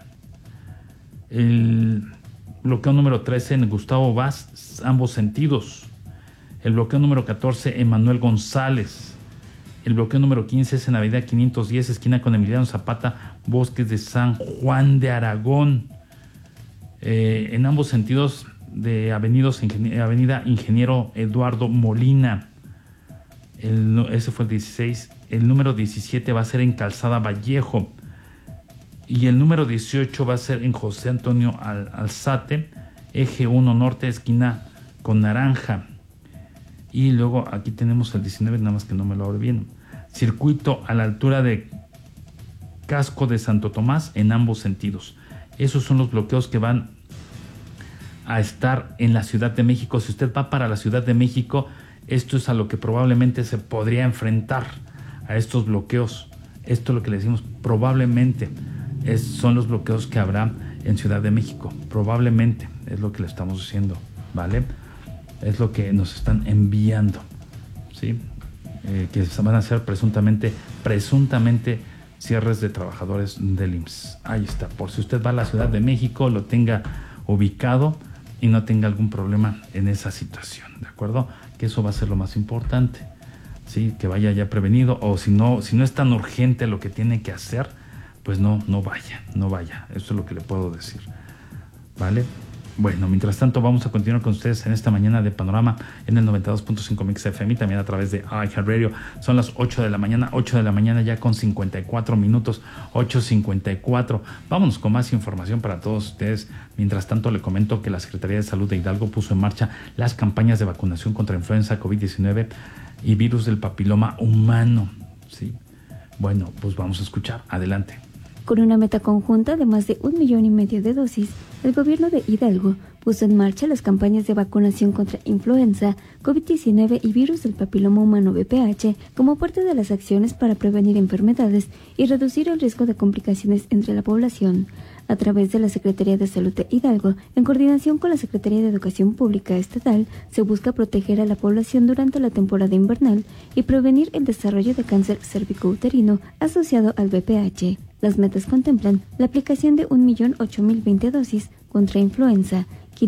El bloqueo número 13 en Gustavo Vaz, ambos sentidos. El bloqueo número 14 en Manuel González. El bloqueo número 15 es en Avenida 510, esquina con Emiliano Zapata, Bosques de San Juan de Aragón. En ambos sentidos de Avenida Ingeniero Eduardo Molina. Ese fue el 16. El número 17 va a ser en Calzada Vallejo. Y el número 18 va a ser en José Antonio Alzate, eje 1 norte, esquina con Naranja. Y luego aquí tenemos el 19, nada más que no me lo abro bien. Circuito a la altura de Casco de Santo Tomás en ambos sentidos. Esos son los bloqueos que van a estar en la Ciudad de México. Si usted va para la Ciudad de México, esto es a lo que probablemente se podría enfrentar, a estos bloqueos. Esto es lo que le decimos, probablemente son los bloqueos que habrá en Ciudad de México. Probablemente es lo que le estamos diciendo, ¿vale? Es lo que nos están enviando, ¿sí? Que van a ser presuntamente cierres de trabajadores del IMSS. Ahí está, por si usted va a la Ciudad de México, lo tenga ubicado y no tenga algún problema en esa situación, ¿de acuerdo? Que eso va a ser lo más importante, ¿sí? Que vaya ya prevenido, o si no es tan urgente lo que tiene que hacer, pues no vaya. Eso es lo que le puedo decir, ¿vale? Bueno, mientras tanto vamos a continuar con ustedes en esta mañana de Panorama en el 92.5 Mix FM y también a través de iHeartRadio. Son las 8 de la mañana ya con 54 minutos, 8:54. Vámonos con más información para todos ustedes. Mientras tanto le comento que la Secretaría de Salud de Hidalgo puso en marcha las campañas de vacunación contra influenza, COVID-19 y virus del papiloma humano, ¿sí? Bueno, pues vamos a escuchar. Adelante. Con una meta conjunta de más de 1,5 millones de dosis, el gobierno de Hidalgo puso en marcha las campañas de vacunación contra influenza, COVID-19 y virus del papiloma humano VPH como parte de las acciones para prevenir enfermedades y reducir el riesgo de complicaciones entre la población. A través de la Secretaría de Salud de Hidalgo, en coordinación con la Secretaría de Educación Pública Estatal, se busca proteger a la población durante la temporada invernal y prevenir el desarrollo de cáncer cervicouterino asociado al VPH. Las metas contemplan la aplicación de 1,008,020 dosis contra influenza,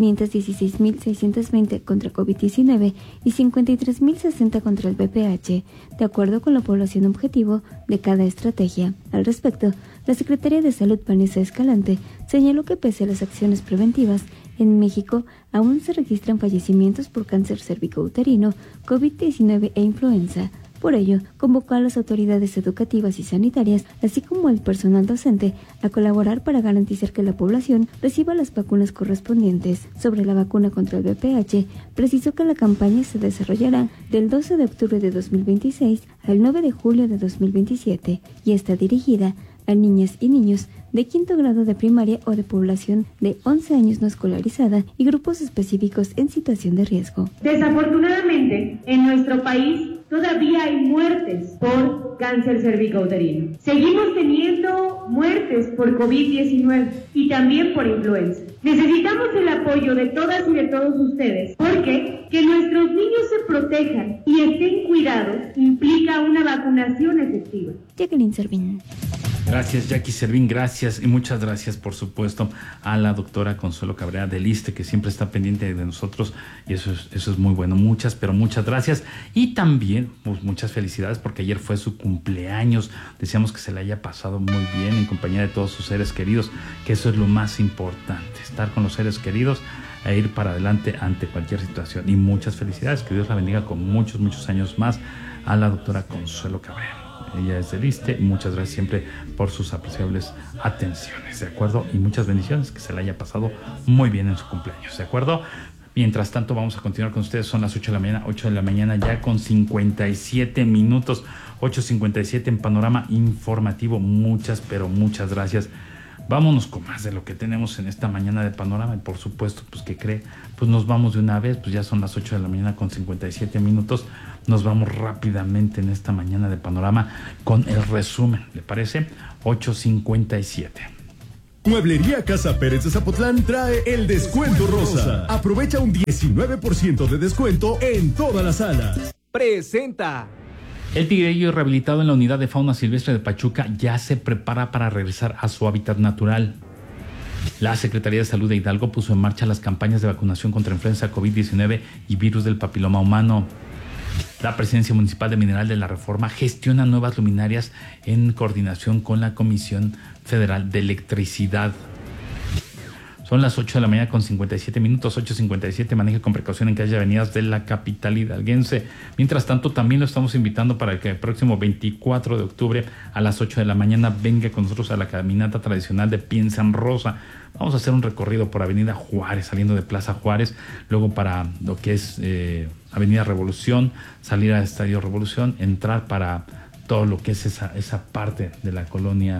516,620 contra COVID-19 y 53,060 contra el VPH, de acuerdo con la población objetivo de cada estrategia. Al respecto, la Secretaría de Salud, Vanessa Escalante, señaló que pese a las acciones preventivas, en México aún se registran fallecimientos por cáncer cervicouterino, COVID-19 e influenza. Por ello, convocó a las autoridades educativas y sanitarias, así como al personal docente, a colaborar para garantizar que la población reciba las vacunas correspondientes. Sobre la vacuna contra el VPH, precisó que la campaña se desarrollará del 12 de octubre de 2026 al 9 de julio de 2027 y está dirigida a niñas y niños de 5º grado de primaria o de población de 11 años no escolarizada y grupos específicos en situación de riesgo. Desafortunadamente, en nuestro país todavía hay muertes por cáncer cervicouterino. Seguimos teniendo muertes por COVID-19 y también por influenza. Necesitamos el apoyo de todas y de todos ustedes, porque que nuestros niños se protejan y estén cuidados implica una vacunación efectiva. Jacqueline Servín. Gracias, Jackie Servín, gracias y muchas gracias, por supuesto, a la doctora Consuelo Cabrera del ISSSTE, que siempre está pendiente de nosotros y eso es muy bueno. Muchas gracias y también pues, muchas felicidades porque ayer fue su cumpleaños. Deseamos que se le haya pasado muy bien en compañía de todos sus seres queridos, que eso es lo más importante, estar con los seres queridos e ir para adelante ante cualquier situación. Y muchas felicidades, que Dios la bendiga con muchos años más a la doctora Consuelo Cabrera. ella es del ISSSTE, y muchas gracias siempre por sus apreciables atenciones, ¿de acuerdo? Y muchas bendiciones, que se la haya pasado muy bien en su cumpleaños, ¿de acuerdo? Mientras tanto, vamos a continuar con ustedes. Son las 8 de la mañana ya con 57 minutos. 8:57 en Panorama Informativo. Muchas, pero muchas gracias. Vámonos con más de lo que tenemos en esta mañana de Panorama. Y por supuesto, pues que cree, pues nos vamos de una vez. Pues ya son las 8 de la mañana con 57 minutos. Nos vamos rápidamente en esta mañana de Panorama con el resumen. ¿Le parece? 8:57. Mueblería Casa Pérez de Zapotlán trae el descuento rosa. Aprovecha un 19% de descuento en todas las salas. Presenta. El tigrillo rehabilitado en la unidad de fauna silvestre de Pachuca ya se prepara para regresar a su hábitat natural. La Secretaría de Salud de Hidalgo puso en marcha las campañas de vacunación contra influenza COVID-19 y virus del papiloma humano. La Presidencia Municipal de Mineral de la Reforma gestiona nuevas luminarias en coordinación con la Comisión Federal de Electricidad. Son las 8 de la mañana con 57 minutos, 8:57. Maneje con precaución en calles y avenidas de la capital hidalguense. Mientras tanto, también lo estamos invitando para que el próximo 24 de octubre a las 8 de la mañana venga con nosotros a la caminata tradicional de Piensa en Rosa. Vamos a hacer un recorrido por Avenida Juárez, saliendo de Plaza Juárez, luego para lo que es Avenida Revolución, salir al Estadio Revolución, entrar para todo lo que es esa parte de la colonia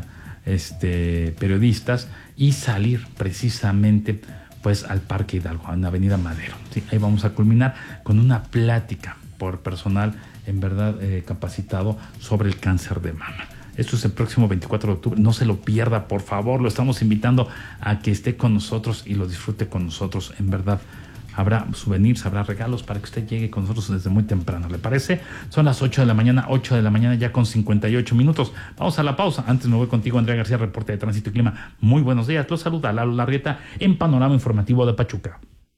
Periodistas y salir precisamente pues al Parque Hidalgo, en Avenida Madero. ¿Sí? Ahí vamos a culminar con una plática por personal en verdad capacitado sobre el cáncer de mama. Esto es el próximo 24 de octubre. No se lo pierda, por favor. Lo estamos invitando a que esté con nosotros y lo disfrute con nosotros. En verdad, habrá souvenirs, habrá regalos para que usted llegue con nosotros desde muy temprano. ¿Le parece? Son las 8 de la mañana ya con 58 minutos. Vamos a la pausa. Antes me voy contigo, Andrea García, reporte de Tránsito y Clima. Muy buenos días. Los saluda Lalo Larrieta en Panorama Informativo de Pachuca.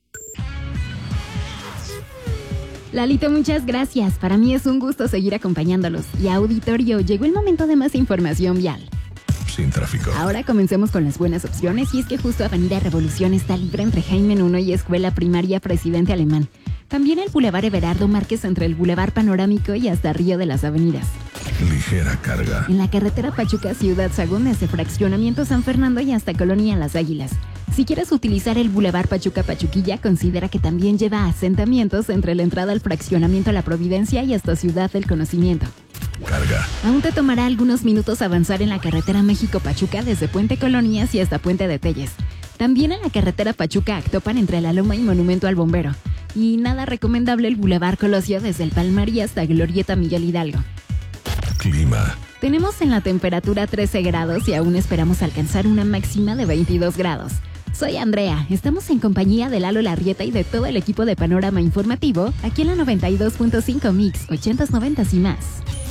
Lalito, muchas gracias. Para mí es un gusto seguir acompañándolos. Y auditorio, llegó el momento de más información vial. Sin tráfico. Ahora comencemos con las buenas opciones, y es que justo Avenida Revolución está libre entre Jaime 1 y Escuela Primaria Presidente Alemán. También el Boulevard Everardo Márquez entre el Boulevard Panorámico y hasta Río de las Avenidas. Ligera carga. En la carretera Pachuca Ciudad Sagún desde Fraccionamiento San Fernando y hasta Colonia Las Águilas. Si quieres utilizar el Boulevard Pachuca Pachuquilla, considera que también lleva asentamientos entre la entrada al Fraccionamiento La Providencia y hasta Ciudad del Conocimiento. Carga. Aún te tomará algunos minutos avanzar en la carretera México-Pachuca desde Puente Colonias y hasta Puente de Telles. También en la carretera Pachuca-Actopan entre La Loma y Monumento al Bombero. Y nada recomendable el Boulevard Colosio desde el Palmar y hasta Glorieta Miguel Hidalgo. Clima. Tenemos en la temperatura 13 grados y aún esperamos alcanzar una máxima de 22 grados. Soy Andrea, estamos en compañía de Lalo Larrieta y de todo el equipo de Panorama Informativo, aquí en la 92.5 Mix, 80s, 90s y más.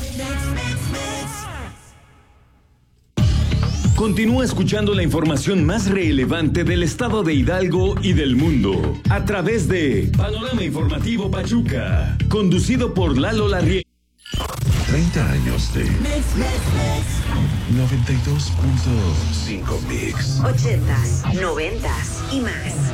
Continúa escuchando la información más relevante del estado de Hidalgo y del mundo a través de Panorama Informativo Pachuca, conducido por Lalo Larrieta. 30 años de 92.5 Mix. 80s, 90s y más.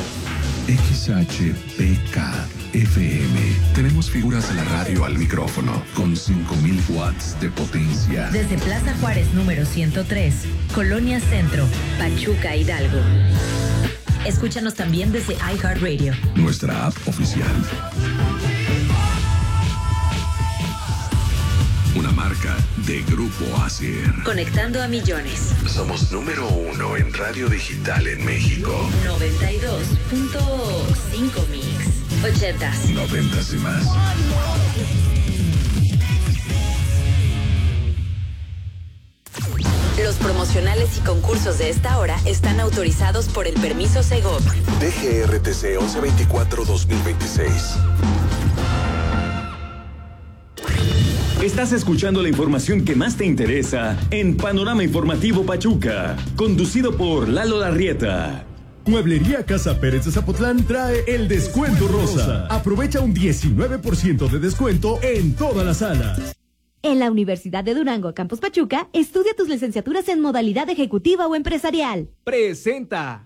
XHPK FM. Tenemos figuras de la radio al micrófono con 5,000 watts de potencia. Desde Plaza Juárez número 103, Colonia Centro, Pachuca, Hidalgo. Escúchanos también desde iHeartRadio, nuestra app oficial. Una marca de Grupo ASIR. Conectando a millones. Somos número 1 en radio digital en México. 92.5 Mix. 80s, 90s y más. Los promocionales y concursos de esta hora están autorizados por el permiso Segov. DGRTC 1124-2026. Estás escuchando la información que más te interesa en Panorama Informativo Pachuca, conducido por Lalo Larrieta. Mueblería Casa Pérez de Zapotlán trae el descuento rosa. Aprovecha un 19% de descuento en todas las salas. En la Universidad de Durango, Campus Pachuca, estudia tus licenciaturas en modalidad ejecutiva o empresarial. Presenta.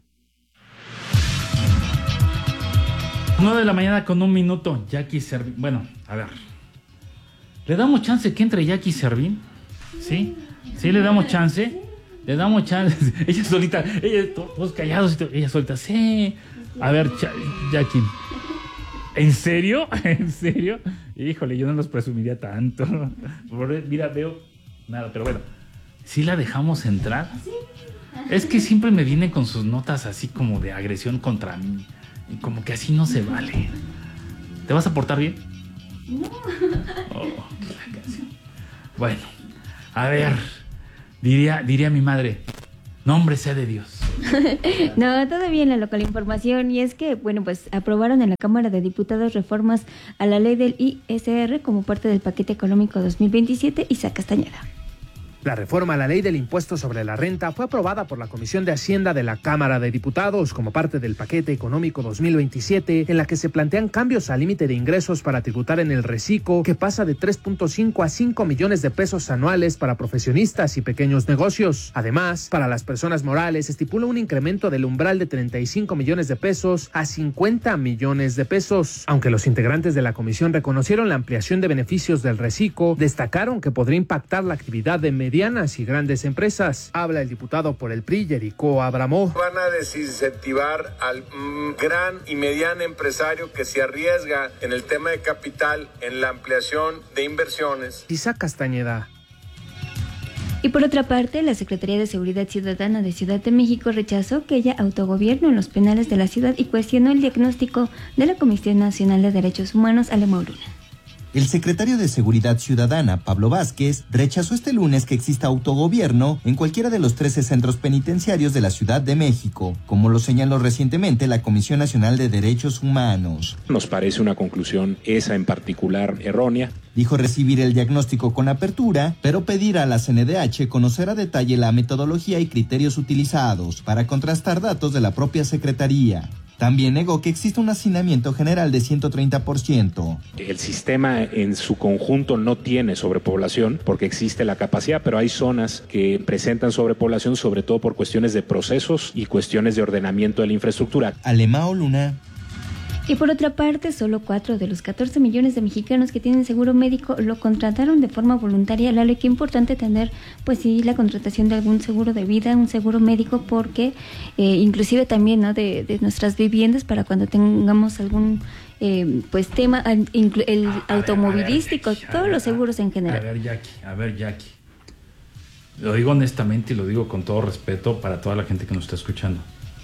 9 de la mañana con 1 minuto. Jackie Servín. Bueno, a ver. ¿Le damos chance que entre Jackie Servín? ¿Sí? ¿Sí le damos chance? Le damos chance. Ella solita, todos callados, ella solita, sí. A ver, Jackie. ¿En serio? ¿En serio? Híjole, yo no los presumiría tanto. Mira, veo nada, pero bueno. ¿Sí la dejamos entrar? Sí. Es que siempre me viene con sus notas así como de agresión contra mí. Y como que así no se vale. ¿Te vas a portar bien? No. Oh, la canción. Bueno, a ver. Diría mi madre, nombre sea de Dios. No, todavía en la local información, y es que, bueno, pues aprobaron en la Cámara de Diputados reformas a la ley del ISR como parte del paquete económico 2027. Isaac Castañeda. La reforma a la ley del impuesto sobre la renta fue aprobada por la Comisión de Hacienda de la Cámara de Diputados como parte del paquete económico 2027, en la que se plantean cambios al límite de ingresos para tributar en el reciclo, que pasa de 3.5 a 5 millones de pesos anuales para profesionistas y pequeños negocios. Además, para las personas morales estipula un incremento del umbral de 35 millones de pesos a 50 millones de pesos. Aunque los integrantes de la comisión reconocieron la ampliación de beneficios del reciclo, destacaron que podría impactar la actividad de medianas y grandes empresas. Habla el diputado por el PRI, Jericó Abramó. Van a desincentivar al gran y mediano empresario que se arriesga en el tema de capital, en la ampliación de inversiones. Isaac Castañeda. Y por otra parte, la Secretaría de Seguridad Ciudadana de Ciudad de México rechazó que haya autogobierno en los penales de la ciudad y cuestionó el diagnóstico de la Comisión Nacional de Derechos Humanos, Alema Luna. El secretario de Seguridad Ciudadana, Pablo Vázquez, rechazó este lunes que exista autogobierno en cualquiera de los 13 centros penitenciarios de la Ciudad de México, como lo señaló recientemente la Comisión Nacional de Derechos Humanos. Nos parece una conclusión, esa en particular, errónea. Dijo recibir el diagnóstico con apertura, pero pedir a la CNDH conocer a detalle la metodología y criterios utilizados para contrastar datos de la propia Secretaría. También negó que existe un hacinamiento general de 130%. El sistema en su conjunto no tiene sobrepoblación porque existe la capacidad, pero hay zonas que presentan sobrepoblación, sobre todo por cuestiones de procesos y cuestiones de ordenamiento de la infraestructura. Alema Luna. Y por otra parte, solo 4 de los 14 millones de mexicanos que tienen seguro médico lo contrataron de forma voluntaria. Lalo, qué importante tener, pues sí, la contratación de algún seguro de vida, un seguro médico, porque inclusive también, ¿no?, de nuestras viviendas, para cuando tengamos algún pues tema, el automovilístico, todos los seguros en general. A ver, Jackie. Lo digo honestamente y lo digo con todo respeto para toda la gente que nos está escuchando.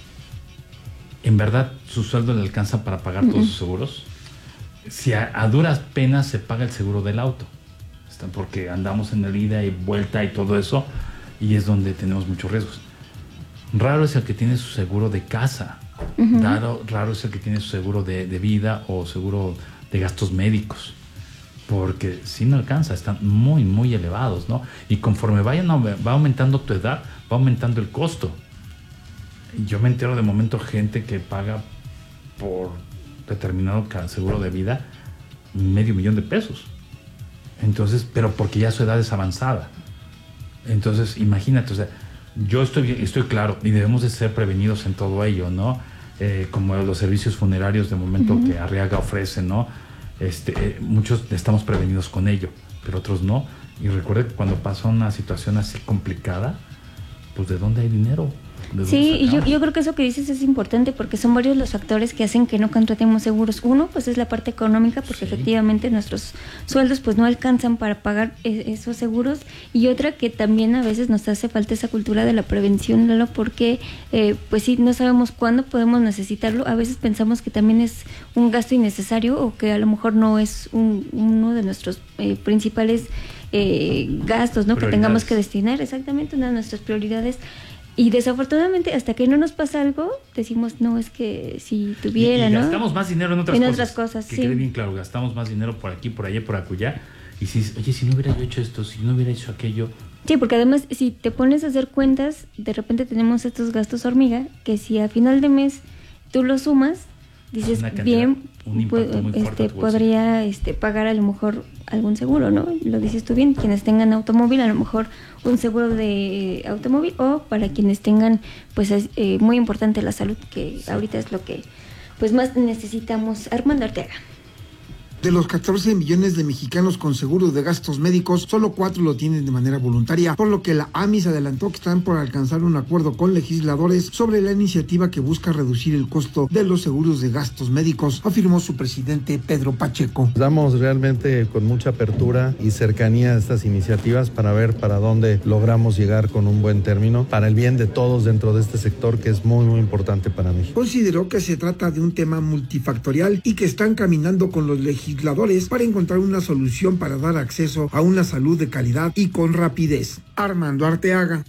¿En verdad su sueldo le alcanza para pagar todos sus seguros? Si a duras penas se paga el seguro del auto, porque andamos en el ida y vuelta y todo eso, y es donde tenemos muchos riesgos. Raro es el que tiene su seguro de casa, raro es el que tiene su seguro de vida o seguro de gastos médicos, porque si no alcanza, están muy, muy elevados, ¿no? Y conforme va aumentando tu edad, va aumentando el costo. Yo me entero de momento gente que paga por determinado seguro de vida $500,000 de pesos. Entonces, pero porque ya su edad es avanzada. Entonces, imagínate, o sea, yo estoy claro y debemos de ser prevenidos en todo ello, ¿no? Como los servicios funerarios de momento que Arriaga ofrece, ¿no? Muchos estamos prevenidos con ello, pero otros no. Y recuerde que cuando pasa una situación así complicada, pues ¿de dónde hay dinero? Sí, y yo creo que eso que dices es importante porque son varios los factores que hacen que no contratemos seguros. Uno, pues es la parte económica, porque efectivamente nuestros sueldos pues no alcanzan para pagar esos seguros, y otra que también a veces nos hace falta esa cultura de la prevención, Lalo, porque pues sí, no sabemos cuándo podemos necesitarlo. A veces pensamos que también es un gasto innecesario o que a lo mejor no es uno de nuestros principales gastos, ¿no?, que tengamos que destinar, exactamente, una de nuestras prioridades. Y desafortunadamente, hasta que no nos pasa algo, decimos, no, es que si tuviera, y ¿no? Gastamos más dinero en otras cosas. Que quede bien claro, gastamos más dinero por aquí, por allá, por acullá. Y si, oye, si no hubiera yo hecho esto, si no hubiera hecho aquello. Sí, porque además, si te pones a hacer cuentas, de repente tenemos estos gastos hormiga, que si a final de mes tú los sumas, dices, bien, podría pagar a lo mejor algún seguro, ¿no? Lo dices tú bien, quienes tengan automóvil, a lo mejor un seguro de automóvil, o para quienes tengan, pues es muy importante la salud, que ahorita es lo que pues más necesitamos. Armando Arteaga. De los 14 millones de mexicanos con seguro de gastos médicos, solo 4 lo tienen de manera voluntaria, por lo que la AMIS adelantó que están por alcanzar un acuerdo con legisladores sobre la iniciativa que busca reducir el costo de los seguros de gastos médicos, afirmó su presidente Pedro Pacheco. Damos realmente con mucha apertura y cercanía a estas iniciativas para ver para dónde logramos llegar con un buen término, para el bien de todos dentro de este sector que es muy importante para México. Consideró que se trata de un tema multifactorial y que están caminando con los legisladores para encontrar una solución para dar acceso a una salud de calidad y con rapidez. Armando Arteaga.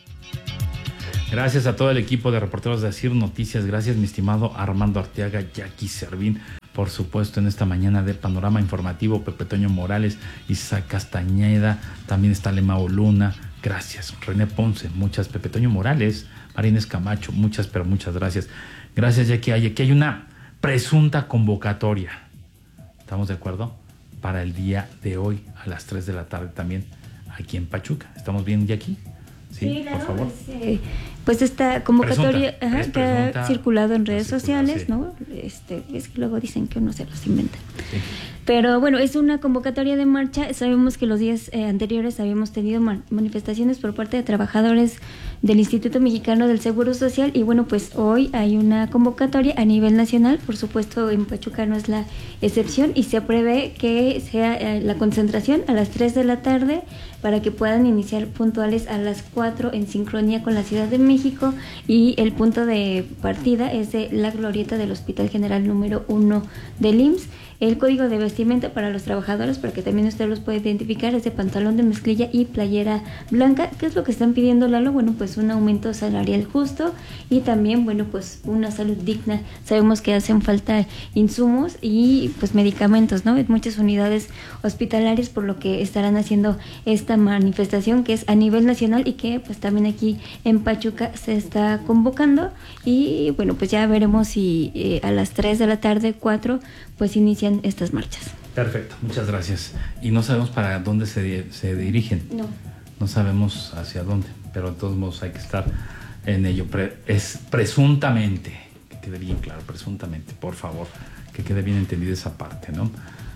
Gracias a todo el equipo de reporteros de Asir Noticias. Gracias, mi estimado Armando Arteaga, Jackie Servín. Por supuesto, en esta mañana de Panorama Informativo, Pepe Toño Morales, Isaac Castañeda, también está Lemao Luna. Gracias. René Ponce, muchas. Pepe Toño Morales, Marines Camacho, muchas, pero muchas gracias. Gracias, Jackie. Aquí hay una presunta convocatoria. ¿Estamos de acuerdo? Para el día de hoy, a las 3 de la tarde también, aquí en Pachuca. ¿Estamos bien, Jackie? Sí, claro, por favor. Pues esta convocatoria presunta, que ha circulado en redes sociales, sí. ¿no? Es que luego dicen que uno se los inventa. Sí. Pero bueno, es una convocatoria de marcha. Sabemos que los días anteriores habíamos tenido manifestaciones por parte de trabajadores del Instituto Mexicano del Seguro Social y bueno, pues hoy hay una convocatoria a nivel nacional. Por supuesto, en Pachuca no es la excepción y se prevé que sea la concentración a las 3 de la tarde para que puedan iniciar puntuales a las 4 en sincronía con la Ciudad de México y el punto de partida es de la glorieta del Hospital General número 1 del IMSS. El código de vestimenta para los trabajadores, para que también usted los pueda identificar, es de pantalón de mezclilla y playera blanca. ¿Qué es lo que están pidiendo, Lalo? Bueno, pues un aumento salarial justo y también, bueno, pues una salud digna. Sabemos que hacen falta insumos y pues medicamentos, ¿no? En muchas unidades hospitalarias, por lo que estarán haciendo esta manifestación que es a nivel nacional y que pues también aquí en Pachuca se está convocando y bueno, pues ya veremos si a las 3 de la tarde, 4, pues inician estas marchas. Perfecto, muchas gracias. Y no sabemos para dónde se dirigen. No sabemos hacia dónde, pero de todos modos hay que estar en ello. Es presuntamente, que quede bien claro, presuntamente, por favor, que quede bien entendida esa parte, ¿no?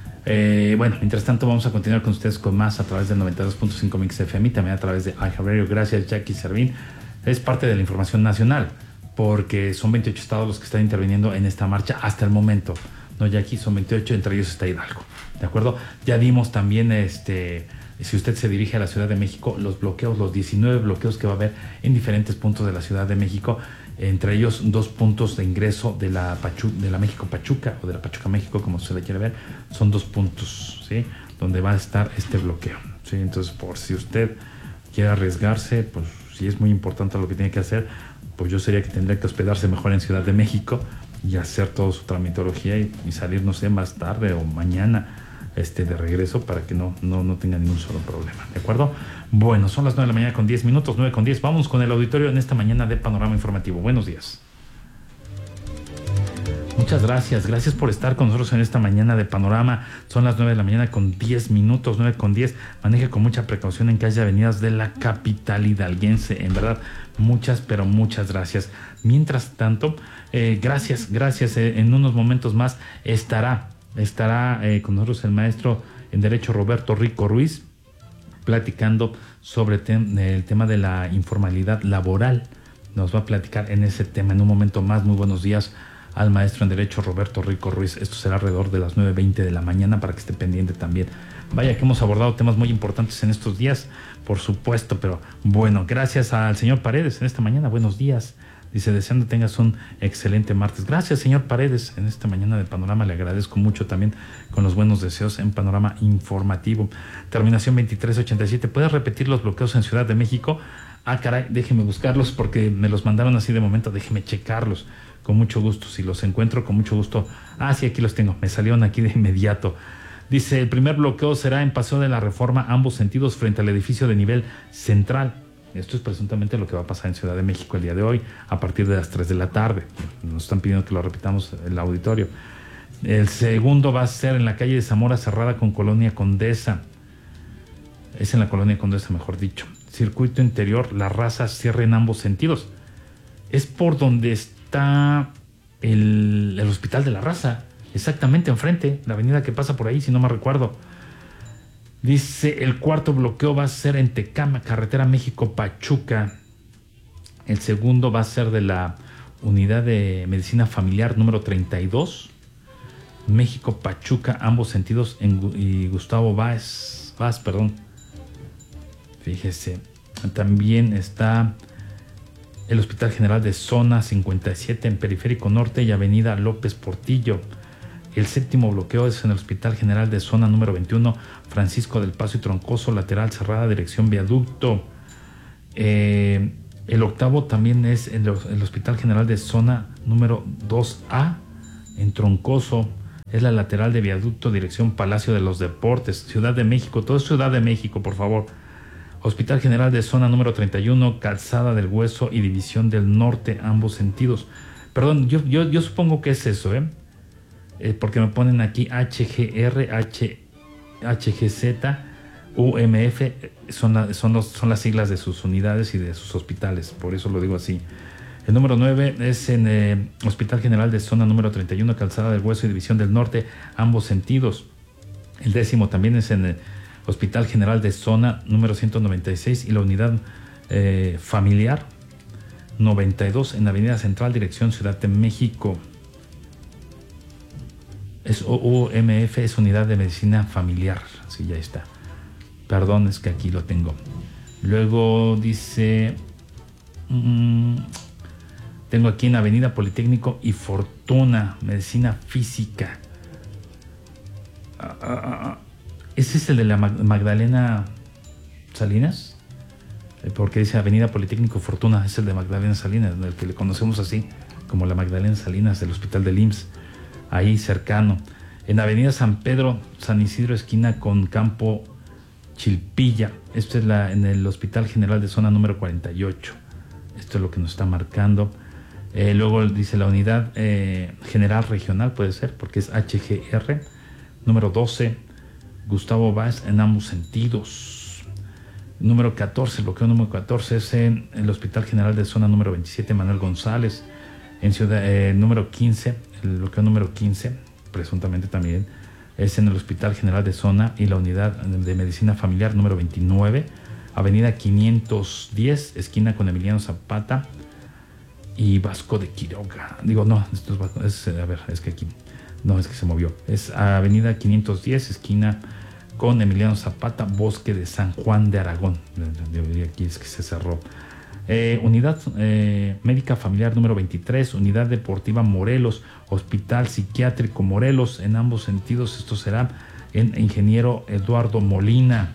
Bueno, mientras tanto vamos a continuar con ustedes con más a través del 92.5 Mix FM y también a través de iHeartRadio. Gracias, Jackie Servín. Es parte de la información nacional, porque son 28 estados los que están interviniendo en esta marcha hasta el momento. No, Jackie, son 28, entre ellos está Hidalgo. ¿De acuerdo? Ya dimos también, si usted se dirige a la Ciudad de México, los bloqueos, los 19 bloqueos que va a haber en diferentes puntos de la Ciudad de México, entre ellos 2 puntos de ingreso de la México Pachuca, o de la Pachuca México, como se le quiere ver, son 2 puntos, ¿sí? Donde va a estar este bloqueo, ¿sí? Entonces, por si usted quiere arriesgarse, pues si es muy importante lo que tiene que hacer, pues yo sería que tendría que hospedarse mejor en Ciudad de México y hacer toda su tramitología y salir, no sé, más tarde o mañana de regreso para que no tenga ningún solo problema, ¿de acuerdo? Bueno, son las 9 de la mañana con 10 minutos, 9 con 10. Vamos con el auditorio en esta mañana de Panorama Informativo. Buenos días. Muchas gracias por estar con nosotros en esta mañana de Panorama. Son las 9 de la mañana con 10 minutos, 9 con 10. Maneje con mucha precaución en calles y avenidas de la capital hidalguense. En verdad, pero muchas gracias. Mientras tanto, gracias. En unos momentos más estará con nosotros el maestro en Derecho Roberto Rico Ruiz, platicando sobre el tema de la informalidad laboral. Nos va a platicar en ese tema en un momento más. Muy buenos días al maestro en Derecho Roberto Rico Ruiz. Esto será alrededor de las 9:20 de la mañana para que esté pendiente también. Vaya que hemos abordado temas muy importantes en estos días, por supuesto, pero bueno, gracias al señor Paredes en esta mañana. Buenos días. Dice, deseando tengas un excelente martes. Gracias, señor Paredes, en esta mañana de Panorama. Le agradezco mucho también con los buenos deseos en Panorama Informativo. Terminación 2387. ¿Puedes repetir los bloqueos en Ciudad de México? Ah, caray, déjeme buscarlos porque me los mandaron así de momento. Déjeme checarlos con mucho gusto. Si los encuentro, con mucho gusto. Ah, sí, aquí los tengo. Me salieron aquí de inmediato. Dice, el primer bloqueo será en Paseo de la Reforma, ambos sentidos, frente al edificio de nivel central. Esto es presuntamente lo que va a pasar en Ciudad de México el día de hoy, a partir de las 3 de la tarde. Nos están pidiendo que lo repitamos en el auditorio. El segundo va a ser en la calle de Zamora Cerrada con Colonia Condesa. Es en la Colonia Condesa, mejor dicho. Circuito interior, La Raza, cierre en ambos sentidos. Es por donde está el Hospital de La Raza. Exactamente enfrente, la avenida que pasa por ahí, si no me recuerdo. Dice, el cuarto bloqueo va a ser en Tecama, carretera México-Pachuca. El segundo va a ser de la unidad de medicina familiar número 32. México-Pachuca, ambos sentidos, y Gustavo Vaz, perdón. Fíjese, también está el Hospital General de Zona 57 en Periférico Norte y Avenida López Portillo. El séptimo bloqueo es en el Hospital General de Zona número 21, Francisco del Paso y Troncoso, lateral cerrada, dirección Viaducto. El octavo también es el Hospital General de Zona número 2A, en Troncoso. Es la lateral de Viaducto, dirección Palacio de los Deportes, Ciudad de México. Todo es Ciudad de México, por favor. Hospital General de Zona número 31, Calzada del Hueso y División del Norte, ambos sentidos. Perdón, yo supongo que es eso, porque me ponen aquí HGR, HGZ, UMF, son las siglas de sus unidades y de sus hospitales, por eso lo digo así. El número 9 es en el Hospital General de Zona número 31, Calzada del Hueso y División del Norte, ambos sentidos. El 10º también es en el Hospital General de Zona número 196 y la unidad familiar 92 en Avenida Central, dirección Ciudad de México. Es UMF, es unidad de medicina familiar. Sí, ya está. Perdón, es que aquí lo tengo. Luego dice... tengo aquí en Avenida Politécnico y Fortuna, medicina física. ¿Ese es el de la Magdalena Salinas? Porque dice Avenida Politécnico Fortuna, es el de Magdalena Salinas, el que le conocemos así, como la Magdalena Salinas del Hospital del IMSS, ahí cercano. En Avenida San Pedro, San Isidro, esquina con Campo Chilpilla. Esto es en el Hospital General de Zona número 48. Esto es lo que nos está marcando. Luego dice la unidad general regional, puede ser, porque es HGR, número 12, Gustavo Vaz, en ambos sentidos. Número 14, el bloqueo número 14 es en el Hospital General de Zona número 27, Manuel González. En ciudad, número 15, el bloqueo número 15, presuntamente también, es en el Hospital General de Zona y la unidad de medicina familiar número 29, Avenida 510, esquina con Emiliano Zapata y Vasco de Quiroga. Digo, no, esto es que aquí, no, es que se movió. Es Avenida 510, esquina con Emiliano Zapata, Bosque de San Juan de Aragón. Aquí es que se cerró. Unidad médica familiar número 23, Unidad Deportiva Morelos, Hospital Psiquiátrico Morelos, en ambos sentidos. Esto será en Ingeniero Eduardo Molina.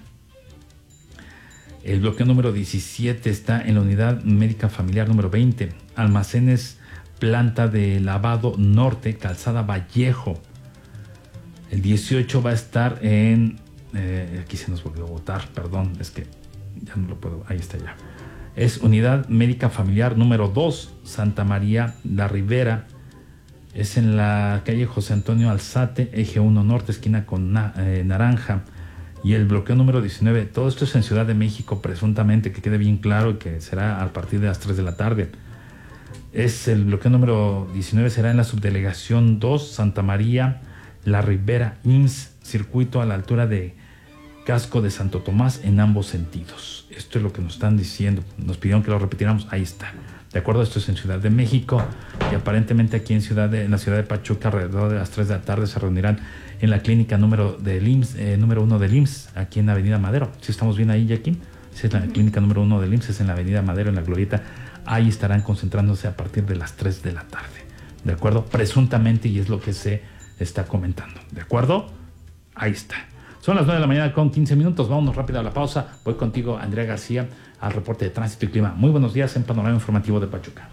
El bloqueo número 17 está en la Unidad Médica Familiar número 20, Almacenes Planta de Lavado Norte, Calzada Vallejo. El 18 va a estar en... aquí se nos volvió a botar, perdón, es que ya no lo puedo... Ahí está ya. Es Unidad Médica Familiar número 2, Santa María la Ribera. Es en la calle José Antonio Alzate, eje 1 Norte, esquina con Naranja. Y el bloqueo número 19, todo esto es en Ciudad de México, presuntamente, que quede bien claro, y que será a partir de las 3 de la tarde. Es el bloqueo número 19, será en la subdelegación 2, Santa María la Ribera, IMSS, circuito a la altura de Casco de Santo Tomás, en ambos sentidos. Esto es lo que nos están diciendo. Nos pidieron que lo repitiéramos. Ahí está. De acuerdo, esto es en Ciudad de México. Y aparentemente aquí en la ciudad de Pachuca, alrededor de las 3 de la tarde, se reunirán en la clínica número 1 del IMSS, aquí en la Avenida Madero. ¿Sí estamos bien ahí, Jackie? Sí, es la clínica número 1 del IMSS, es en la Avenida Madero, en la Glorieta. Ahí estarán concentrándose a partir de las 3 de la tarde. ¿De acuerdo? Presuntamente, y es lo que se está comentando. ¿De acuerdo? Ahí está. Son las 9 de la mañana con 15 minutos. Vámonos rápido a la pausa. Voy contigo, Andrea García, al reporte de tránsito y clima. Muy buenos días en Panorama Informativo de Pachuca.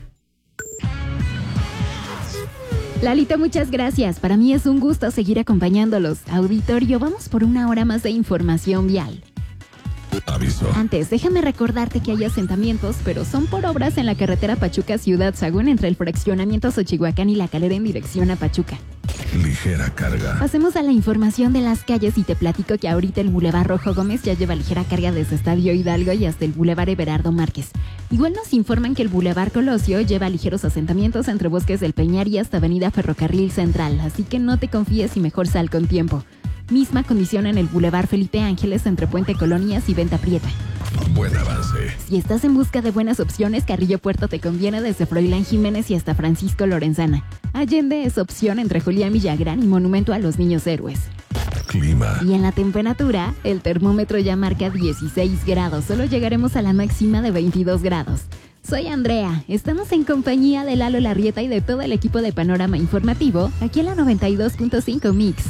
Lalita, muchas gracias. Para mí es un gusto seguir acompañándolos. Auditorio, vamos por una hora más de información vial. Aviso. Antes, déjame recordarte que hay asentamientos, pero son por obras en la carretera Pachuca Ciudad Sagún entre el fraccionamiento Xochihuacán y La Calera en dirección a Pachuca. Ligera carga. Pasemos a la información de las calles y te platico que ahorita el Boulevard Rojo Gómez ya lleva ligera carga desde Estadio Hidalgo y hasta el Boulevard Everardo Márquez. Igual nos informan que el Boulevard Colosio lleva ligeros asentamientos entre Bosques del Peñar y hasta Avenida Ferrocarril Central, así que no te confíes y mejor sal con tiempo. Misma condición en el Boulevard Felipe Ángeles entre Puente Colonias y Venta Prieta. Buen avance. Si estás en busca de buenas opciones, Carrillo Puerto te conviene desde Froilán Jiménez y hasta Francisco Lorenzana. Allende es opción entre Julián Villagrán y Monumento a los Niños Héroes. Clima. Y en la temperatura, el termómetro ya marca 16 grados, solo llegaremos a la máxima de 22 grados. Soy Andrea, estamos en compañía de Lalo Larrieta y de todo el equipo de Panorama Informativo, aquí en la 92.5 Mix.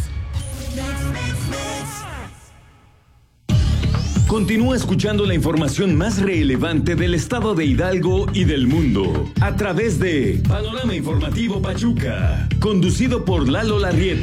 Continúa escuchando la información más relevante del estado de Hidalgo y del mundo a través de Panorama Informativo Pachuca, conducido por Lalo Larrieta.